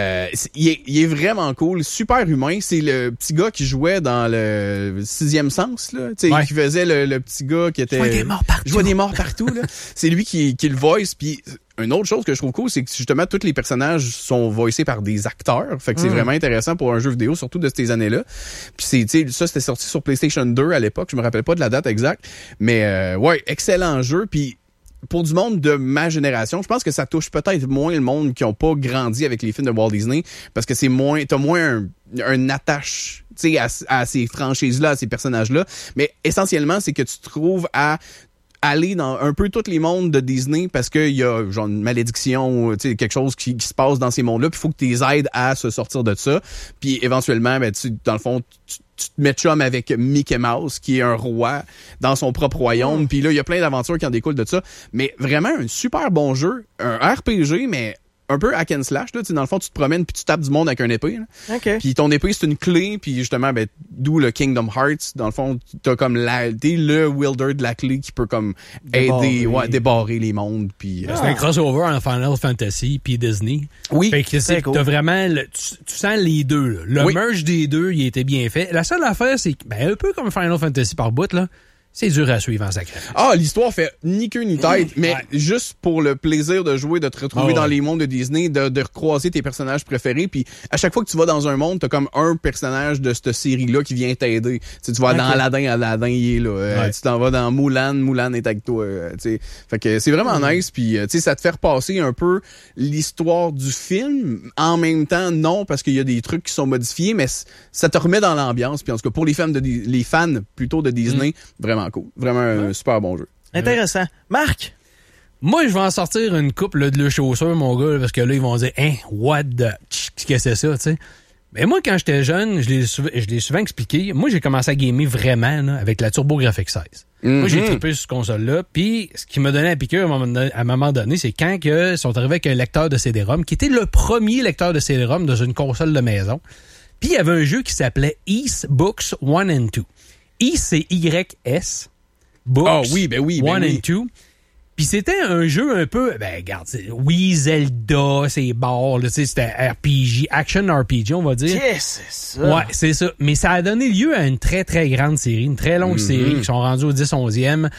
il est vraiment cool. Super humain. C'est le petit gars qui jouait dans le 6e sens, là. Tu sais, qui faisait le petit gars qui était... Je vois des morts partout, là. C'est lui qui le voice, puis une autre chose que je trouve cool, c'est que justement, tous les personnages sont voicés par des acteurs. Fait que c'est vraiment intéressant pour un jeu vidéo, surtout de ces années-là. Puis ça, c'était sorti sur PlayStation 2 à l'époque. Je me rappelle pas de la date exacte. Mais ouais, excellent jeu. Puis pour du monde de ma génération, je pense que ça touche peut-être moins le monde qui ont pas grandi avec les films de Walt Disney, parce que t'as moins un attache, tu sais, à ces franchises-là, à ces personnages-là. Mais essentiellement, c'est que tu te trouves à aller dans un peu tous les mondes de Disney parce qu'il y a genre une malédiction, tu sais, quelque chose qui se passe dans ces mondes-là, puis il faut que tu les aides à se sortir de ça. Puis éventuellement, ben, dans le fond, tu te mets chum avec Mickey Mouse, qui est un roi dans son propre royaume. Puis là, il y a plein d'aventures qui en découlent de ça. Mais vraiment, un super bon jeu. Un RPG, mais un peu hack and slash, là. Tu sais, dans le fond, tu te promènes puis tu tapes du monde avec un épée. Là. Okay. Puis ton épée, c'est une clé. Puis justement, ben, d'où le Kingdom Hearts. Dans le fond, t'as comme t'es le wielder de la clé qui peut comme débarrer les mondes. Puis, c'est un crossover en Final Fantasy puis Disney. Oui. Fait que c'est cool. T'as vraiment, tu sens les deux. Là. Le merge des deux, il était bien fait. La seule affaire, c'est un peu comme Final Fantasy par bout, là. C'est dur à suivre en sacré. Ah, l'histoire fait ni queue ni tête, mais juste pour le plaisir de jouer, de te retrouver dans les mondes de Disney, de recroiser tes personnages préférés, puis à chaque fois que tu vas dans un monde, t'as comme un personnage de cette série-là qui vient t'aider. Tu vas dans Aladdin, il est là. Tu t'en vas dans Mulan est avec toi. Fait que c'est vraiment nice, puis ça te fait repasser un peu l'histoire du film. En même temps, non, parce qu'il y a des trucs qui sont modifiés, mais ça te remet dans l'ambiance. Puis en tout cas, pour les fans plutôt de Disney, vraiment cool. Vraiment un super bon jeu. Intéressant. Marc? Moi, je vais en sortir une couple là, de le chaussure, mon gars, parce que là, ils vont dire, what the... Qu'est-ce que c'est ça, tu sais? Mais moi, quand j'étais jeune, je l'ai souvent expliqué, moi, j'ai commencé à gamer vraiment là, avec la TurboGrafx 16. Moi, j'ai trippé sur cette console-là, puis ce qui m'a donné la piqûre à un moment donné, c'est quand ils sont arrivés avec un lecteur de CD-ROM, qui était le premier lecteur de CD-ROM dans une console de maison. Puis il y avait un jeu qui s'appelait Ys Books 1 and 2. Ys, c'est Y-S. Books 1 and 2. Puis c'était un jeu un peu, regarde, oui, Zelda, c'est barres, c'était RPG, action RPG, on va dire. Qu'est-ce que c'est ça? Ouais, c'est ça. Mais ça a donné lieu à une très, très grande série, une très longue série, qui sont rendus au 10-11e,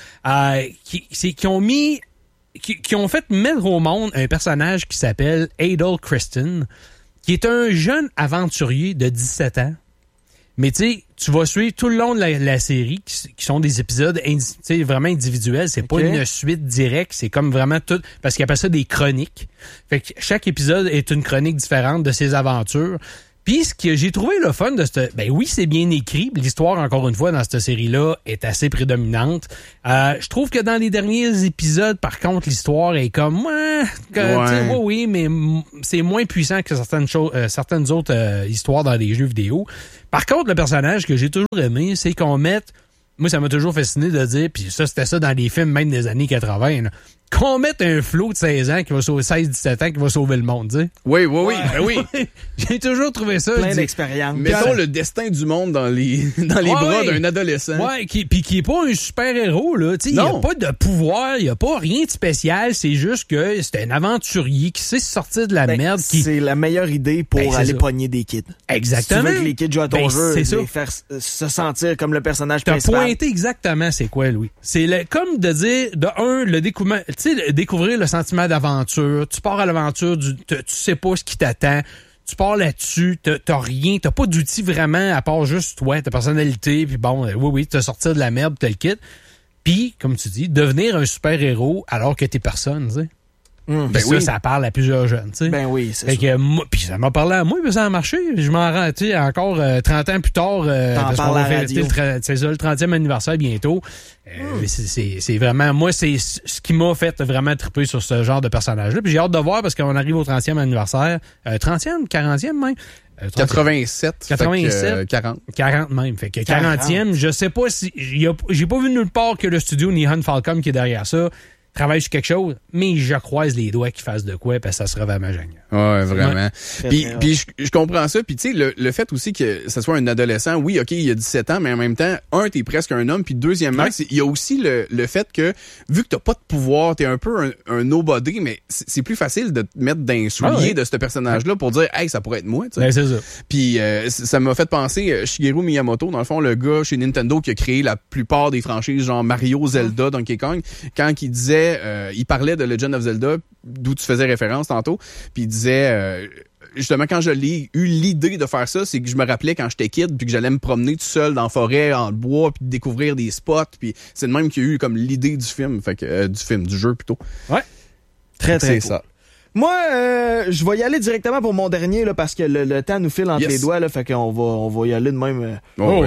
qui ont fait mettre au monde un personnage qui s'appelle Adol Christen, qui est un jeune aventurier de 17 ans. Mais tu sais, tu vas suivre tout le long de la série, qui sont des épisodes vraiment individuels. C'est pas une suite directe, c'est comme vraiment tout... Parce qu'ils appellent ça des chroniques. Fait que chaque épisode est une chronique différente de ses aventures. Puis ce que j'ai trouvé le fun de cette... oui, c'est bien écrit. L'histoire, encore une fois, dans cette série-là, est assez prédominante. Je trouve que dans les derniers épisodes, par contre, l'histoire est comme... oui, mais c'est moins puissant que certaines autres histoires dans les jeux vidéo. Par contre, le personnage que j'ai toujours aimé, c'est qu'on mette... Moi, ça m'a toujours fasciné de dire, puis ça, c'était ça dans les films même des années 80, là, qu'on mette un flot de 16 ans qui va sauver 16-17 ans qui va sauver le monde, tu sais. Oui. J'ai toujours trouvé ça. Plein d'expérience. Mettons le destin du monde dans les bras d'un adolescent. Ouais, puis qui est pas un super-héros, là. Tu sais, il y a pas de pouvoir, il y a pas rien de spécial, c'est juste que c'est un aventurier qui sait sortir de la merde. C'est la meilleure idée pour aller pogner des kids. Exactement. Si tu veux que les kids jouent à ton jeu, les faire se sentir comme le personnage principal. T'as pointé exactement c'est quoi, Louis. C'est comme de dire, découvrir le sentiment d'aventure. Tu pars à l'aventure, tu sais pas ce qui t'attend. Tu pars là-dessus, t'as rien, t'as pas d'outils vraiment à part juste toi, ta personnalité, puis bon, oui, t'as sorti de la merde, t'as le kit. Puis, comme tu dis, devenir un super-héros alors que t'es personne, tu sais. Ben ça parle à plusieurs jeunes, tu sais. Ben oui, c'est ça. Puis ça m'a parlé à moi, puis ça a marché. Je m'en rends, tu sais, encore 30 ans plus tard, parce qu'on va faire c'est ça, le 30e anniversaire bientôt. C'est vraiment, moi, c'est ce qui m'a fait vraiment triper sur ce genre de personnage-là. Puis j'ai hâte de voir parce qu'on arrive au 30e anniversaire. 30e, 40e même. 87. 40. 40 même. Fait que 40e, je sais pas si... J'ai pas vu nulle part que le studio Nihon Falcom qui est derrière ça travaille sur quelque chose, mais je croise les doigts qu'ils fassent de quoi, parce que ça serait vraiment génial. Ouais, vraiment. Ouais. Puis je comprends ça. Puis tu sais, le fait aussi que ce soit un adolescent, oui, OK, il a 17 ans, mais en même temps, t'es presque un homme. Puis deuxièmement, il y a aussi le fait que, vu que t'as pas de pouvoir, t'es un peu un nobody, mais c'est plus facile de te mettre dans les souliers de ce personnage-là pour dire, hey, ça pourrait être moi, tu sais. Ben, c'est ça. Puis ça m'a fait penser Shigeru Miyamoto, dans le fond, le gars chez Nintendo qui a créé la plupart des franchises, genre Mario, Zelda, Donkey Kong, quand il disait, il parlait de Legend of Zelda, d'où tu faisais référence tantôt, puis il disait, justement, quand je l'ai eu l'idée de faire ça, c'est que je me rappelais quand j'étais kid, puis que j'allais me promener tout seul dans la forêt, en bois, puis découvrir des spots, puis c'est le même qu'il y a eu comme l'idée du film, fait que du jeu plutôt. Ouais. Très, très c'est cool. ça. Moi, je vais y aller directement pour mon dernier, là, parce que le temps nous file entre les doigts, là, fait qu'on va y aller de même pour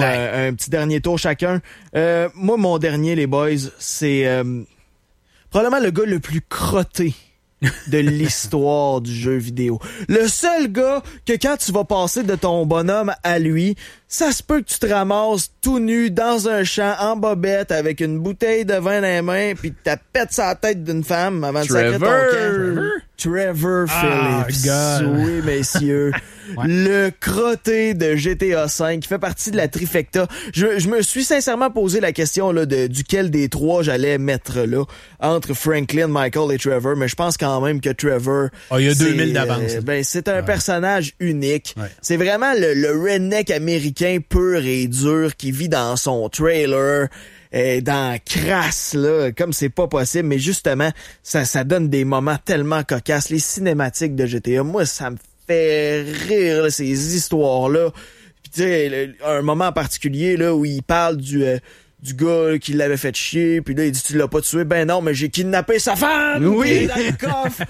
un petit dernier tour chacun. Moi, mon dernier, les boys, c'est probablement le gars le plus crotté de l'histoire du jeu vidéo. Le seul gars que quand tu vas passer de ton bonhomme à lui, ça se peut que tu te ramasses tout nu dans un champ en bobette avec une bouteille de vin dans les mains puis tu pètes sa tête d'une femme avant de sacrer ton camp. Trevor Phillips. Oui, messieurs. Ouais. Le crotté de GTA V qui fait partie de la trifecta. Je me suis sincèrement posé la question là, duquel des trois j'allais mettre là entre Franklin, Michael et Trevor, mais je pense quand même que Trevor... il y a 2000 d'avance. C'est un personnage unique. Ouais. C'est vraiment le redneck américain pur et dur qui vit dans son trailer... dans crasse, là, comme c'est pas possible, mais justement, ça donne des moments tellement cocasses. Les cinématiques de GTA, moi, ça me fait rire, là, ces histoires-là. Puis tu sais, un moment en particulier, là, où il parle du gars là, qui l'avait fait chier, puis là, il dit « Tu l'as pas tué? » Ben non, mais j'ai kidnappé sa femme! Oui! Dans le coffre!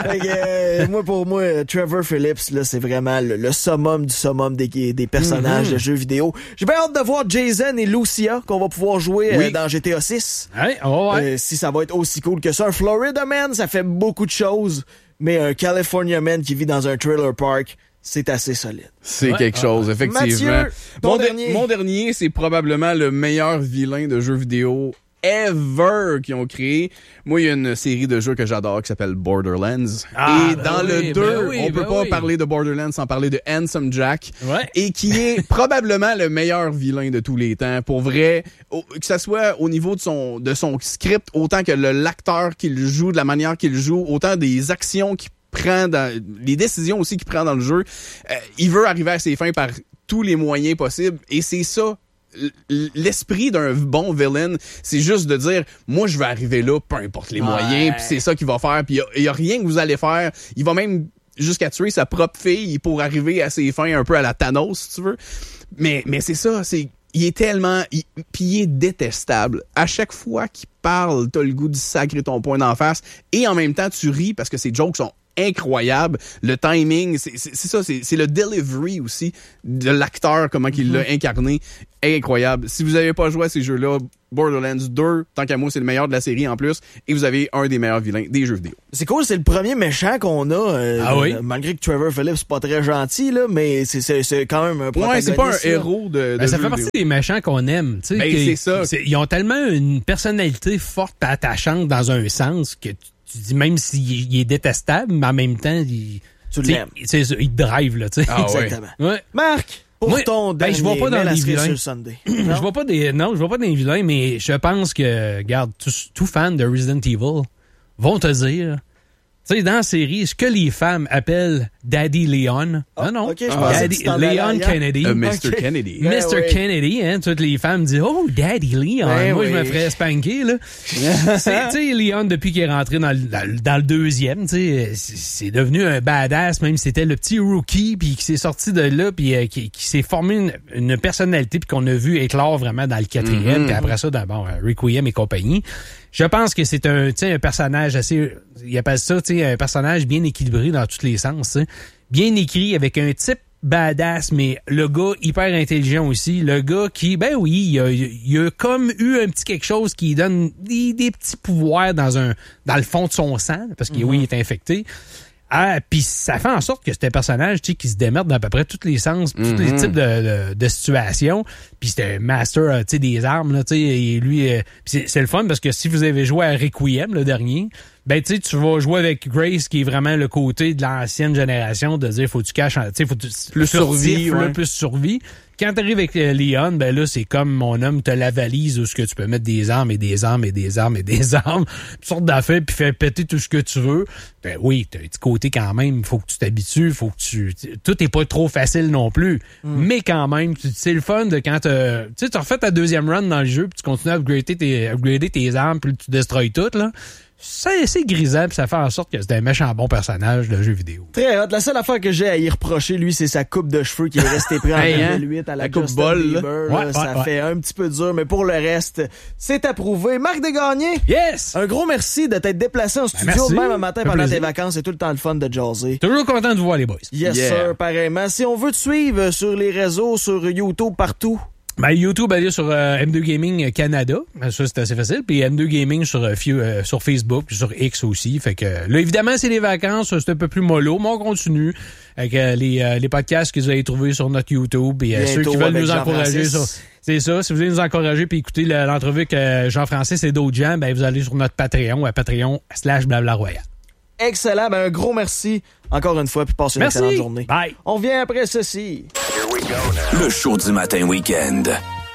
Pour moi, Trevor Phillips, là, c'est vraiment le summum du summum des personnages de jeux vidéo. J'ai bien hâte de voir Jason et Lucia, qu'on va pouvoir jouer dans GTA 6. Ouais, si ça va être aussi cool que ça. Un Florida Man, ça fait beaucoup de choses, mais un California Man qui vit dans un trailer park, c'est assez solide. C'est quelque chose, effectivement. Mathieu, mon dernier, c'est probablement le meilleur vilain de jeux vidéo ever qu'ils ont créé. Moi, il y a une série de jeux que j'adore qui s'appelle Borderlands. Et dans le 2, on peut pas parler de Borderlands sans parler de Handsome Jack. Ouais. Et qui est probablement le meilleur vilain de tous les temps. Pour vrai, que ça soit au niveau de son script, autant que l'acteur qu'il joue, de la manière qu'il joue, autant des actions qu'il prend les décisions aussi qu'il prend dans le jeu, il veut arriver à ses fins par tous les moyens possibles, et c'est ça l'esprit d'un bon villain, c'est juste de dire moi je vais arriver là peu importe les moyens, puis c'est ça qu'il va faire, puis il y a rien que vous allez faire, il va même jusqu'à tuer sa propre fille pour arriver à ses fins, un peu à la Thanos si tu veux, mais c'est ça, il est tellement... Puis il est détestable. À chaque fois qu'il parle, t'as le goût de sacrer ton poing d'en face. Et en même temps, tu ris parce que ses jokes sont incroyables. Le timing, c'est ça, c'est le delivery aussi de l'acteur, comment qu'il l'a incarné. Incroyable. Si vous n'avez pas joué à ces jeux-là, Borderlands 2, tant qu'à moi, c'est le meilleur de la série en plus. Et vous avez un des meilleurs vilains des jeux vidéo. C'est cool, c'est le premier méchant qu'on a. Malgré que Trevor Phillips c'est pas très gentil, là, mais c'est quand même un protagoniste. Ouais, c'est pas un héros de ça fait partie des méchants qu'on aime. C'est ça. Ils ont tellement une personnalité forte et attachante dans un sens que tu dis, même s'il est détestable, mais en même temps, tu l'aimes. Il te drive, là, tu sais. Exactement. Ouais. Marc! Pour ton dernier, je vois pas dans les vilains. Je vois pas dans les vilains, mais je pense que, regarde, tout fan de Resident Evil vont te dire Tu sais, dans la série, ce que les femmes appellent Daddy Leon. Non. Okay, Daddy Leon Kennedy. Mr. Kennedy. Mr. Kennedy, hein. Toutes les femmes disent, oh, Daddy Leon. Moi, je me ferais spanker, là. Tu sais, Leon, depuis qu'il est rentré dans le deuxième, tu sais, c'est devenu un badass, même si c'était le petit rookie, puis qui s'est sorti de là, puis qui s'est formé une personnalité, puis qu'on a vu éclore vraiment dans le quatrième, puis après ça, dans Requiem et compagnie. Je pense que c'est un personnage assez, il appelle ça, un personnage bien équilibré dans tous les sens, t'sais. Bien écrit, avec un type badass, mais le gars hyper intelligent aussi. Le gars qui, ben oui, il a comme eu un petit quelque chose qui donne des petits pouvoirs dans le fond de son sang, parce qu'il oui, il est infecté. Ah, puis ça fait en sorte que c'est un personnage qui se démerde dans à peu près tous les sens, tous les types de situations. Puis c'est un master des armes. Là, et lui, c'est le fun parce que si vous avez joué à Requiem, le dernier, ben tu vas jouer avec Grace qui est vraiment le côté de l'ancienne génération de dire faut que tu caches, faut que tu plus survivre, plus survie. Quand t'arrives avec Leon, ben là, c'est comme mon homme te la valise où ce que tu peux mettre des armes et des armes et des armes et des armes, toutes sortes d'affaires, puis faire péter tout ce que tu veux. Ben oui, t'as un petit côté quand même, il faut que tu t'habitues, tout est pas trop facile non plus. Mais quand même, c'est le fun de quand tu refais ta deuxième run dans le jeu, puis tu continues à upgrader tes armes, puis tu destroys toutes, là. C'est grisant, puis ça fait en sorte que c'est un méchant bon personnage de jeu vidéo. Très hot. La seule affaire que j'ai à y reprocher, lui, c'est sa coupe de cheveux qui est restée prise en 2008 à la coupe Justin bol. Bieber. Ça fait un petit peu dur, mais pour le reste, c'est approuvé. Marc Desgagnés! Yes! Un gros merci de t'être déplacé en studio de même un matin pendant tes vacances. C'est tout le temps le fun de jaser. Toujours content de vous voir, les boys. Yes, sir, pareillement. Si on veut te suivre sur les réseaux, sur YouTube, partout... Ben, YouTube, allez sur M2 Gaming Canada. Ça, c'est assez facile. Puis M2 Gaming sur Facebook, puis sur X aussi. Fait que là, évidemment, c'est les vacances. C'est un peu plus mollo, mais on continue avec les podcasts que vous allez trouver sur notre YouTube. Et ceux qui veulent nous encourager, c'est ça. Si vous voulez nous encourager puis écouter l'entrevue avec Jean-Francis et d'autres gens, ben vous allez sur notre Patreon à Patreon/BlablaRoyal. Excellent. Ben, un gros merci encore une fois, puis passez une excellente journée. Bye. On vient après ceci. Le show du matin week-end.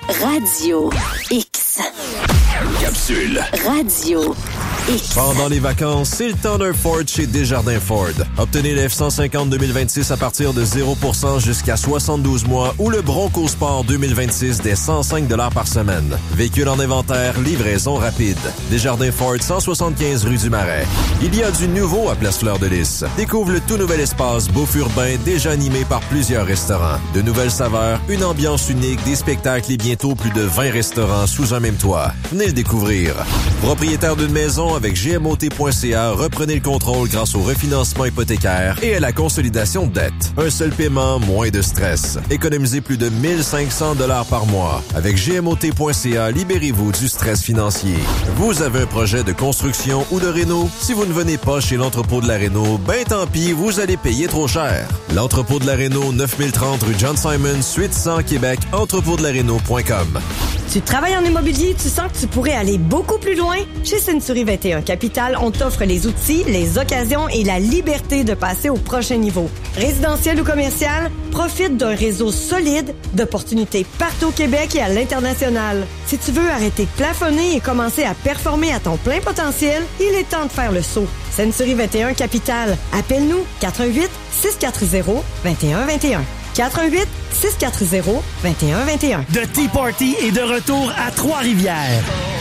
Radio X. Capsule. Radio X. Pendant les vacances, c'est le temps d'un Ford chez Desjardins Ford. Obtenez le F-150 2026 à partir de 0% jusqu'à 72 mois ou le Bronco Sport 2026 dès 105 $ par semaine. Véhicule en inventaire, livraison rapide. Desjardins Ford, 175 rue du Marais. Il y a du nouveau à Place Fleur de Lys. Découvre le tout nouvel espace bouffe urbain déjà animé par plusieurs restaurants. De nouvelles saveurs, une ambiance unique, des spectacles et bientôt plus de 20 restaurants sous un même toit. Venez le découvrir. Propriétaire d'une maison avec GMOT.ca, reprenez le contrôle grâce au refinancement hypothécaire et à la consolidation de dette. Un seul paiement, moins de stress. Économisez plus de 1500 $ par mois. Avec GMOT.ca, libérez-vous du stress financier. Vous avez un projet de construction ou de réno? Si vous ne venez pas chez l'entrepôt de la Réno, ben tant pis, vous allez payer trop cher. L'entrepôt de la Réno, 9030 rue John Simon, suite 100 Québec, entrepôtdelaréno.com. Tu travailles en immobilier, tu sens que tu pourrais aller beaucoup plus loin? Chez Century 21 Capital, on t'offre les outils, les occasions et la liberté de passer au prochain niveau. Résidentiel ou commercial, profite d'un réseau solide d'opportunités partout au Québec et à l'international. Si tu veux arrêter de plafonner et commencer à performer à ton plein potentiel, il est temps de faire le saut. Century 21 Capital. Appelle-nous 88 640 2121. 88 640 2121. The Tea Party est de retour à Trois-Rivières.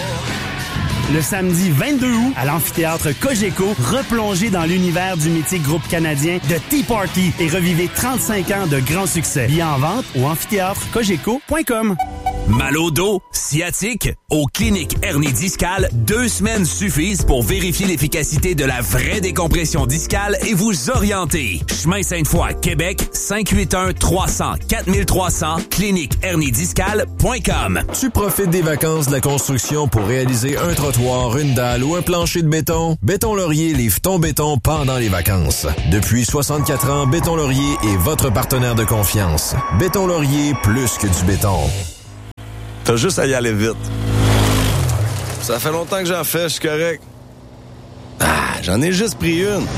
Le samedi 22 août, à l'amphithéâtre Cogeco, replongez dans l'univers du mythique groupe canadien The Tea Party et revivez 35 ans de grands succès. Billets en vente au amphitheatrecogeco.com. Mal au dos, sciatique, aux cliniques hernie discale, 2 semaines suffisent pour vérifier l'efficacité de la vraie décompression discale et vous orienter. Chemin Sainte-Foy, Québec, 581-300-4300, cliniqueherniediscale.com. Tu profites des vacances de la construction pour réaliser un trottoir, une dalle ou un plancher de béton? Béton Laurier livre ton béton pendant les vacances. Depuis 64 ans, Béton Laurier est votre partenaire de confiance. Béton Laurier, plus que du béton. T'as juste à y aller vite. Ça fait longtemps que j'en fais, je suis correct. J'en ai juste pris une.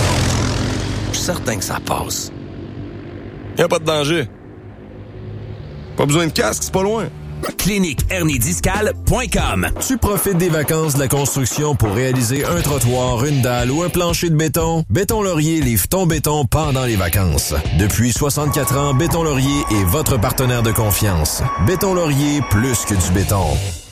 Je suis certain que ça passe. Y a pas de danger. Pas besoin de casque, c'est pas loin. cliniquehernidiscale.com. Tu profites des vacances de la construction pour réaliser un trottoir, une dalle ou un plancher de béton? Béton Laurier livre ton béton pendant les vacances. Depuis 64 ans, Béton Laurier est votre partenaire de confiance. Béton Laurier, plus que du béton.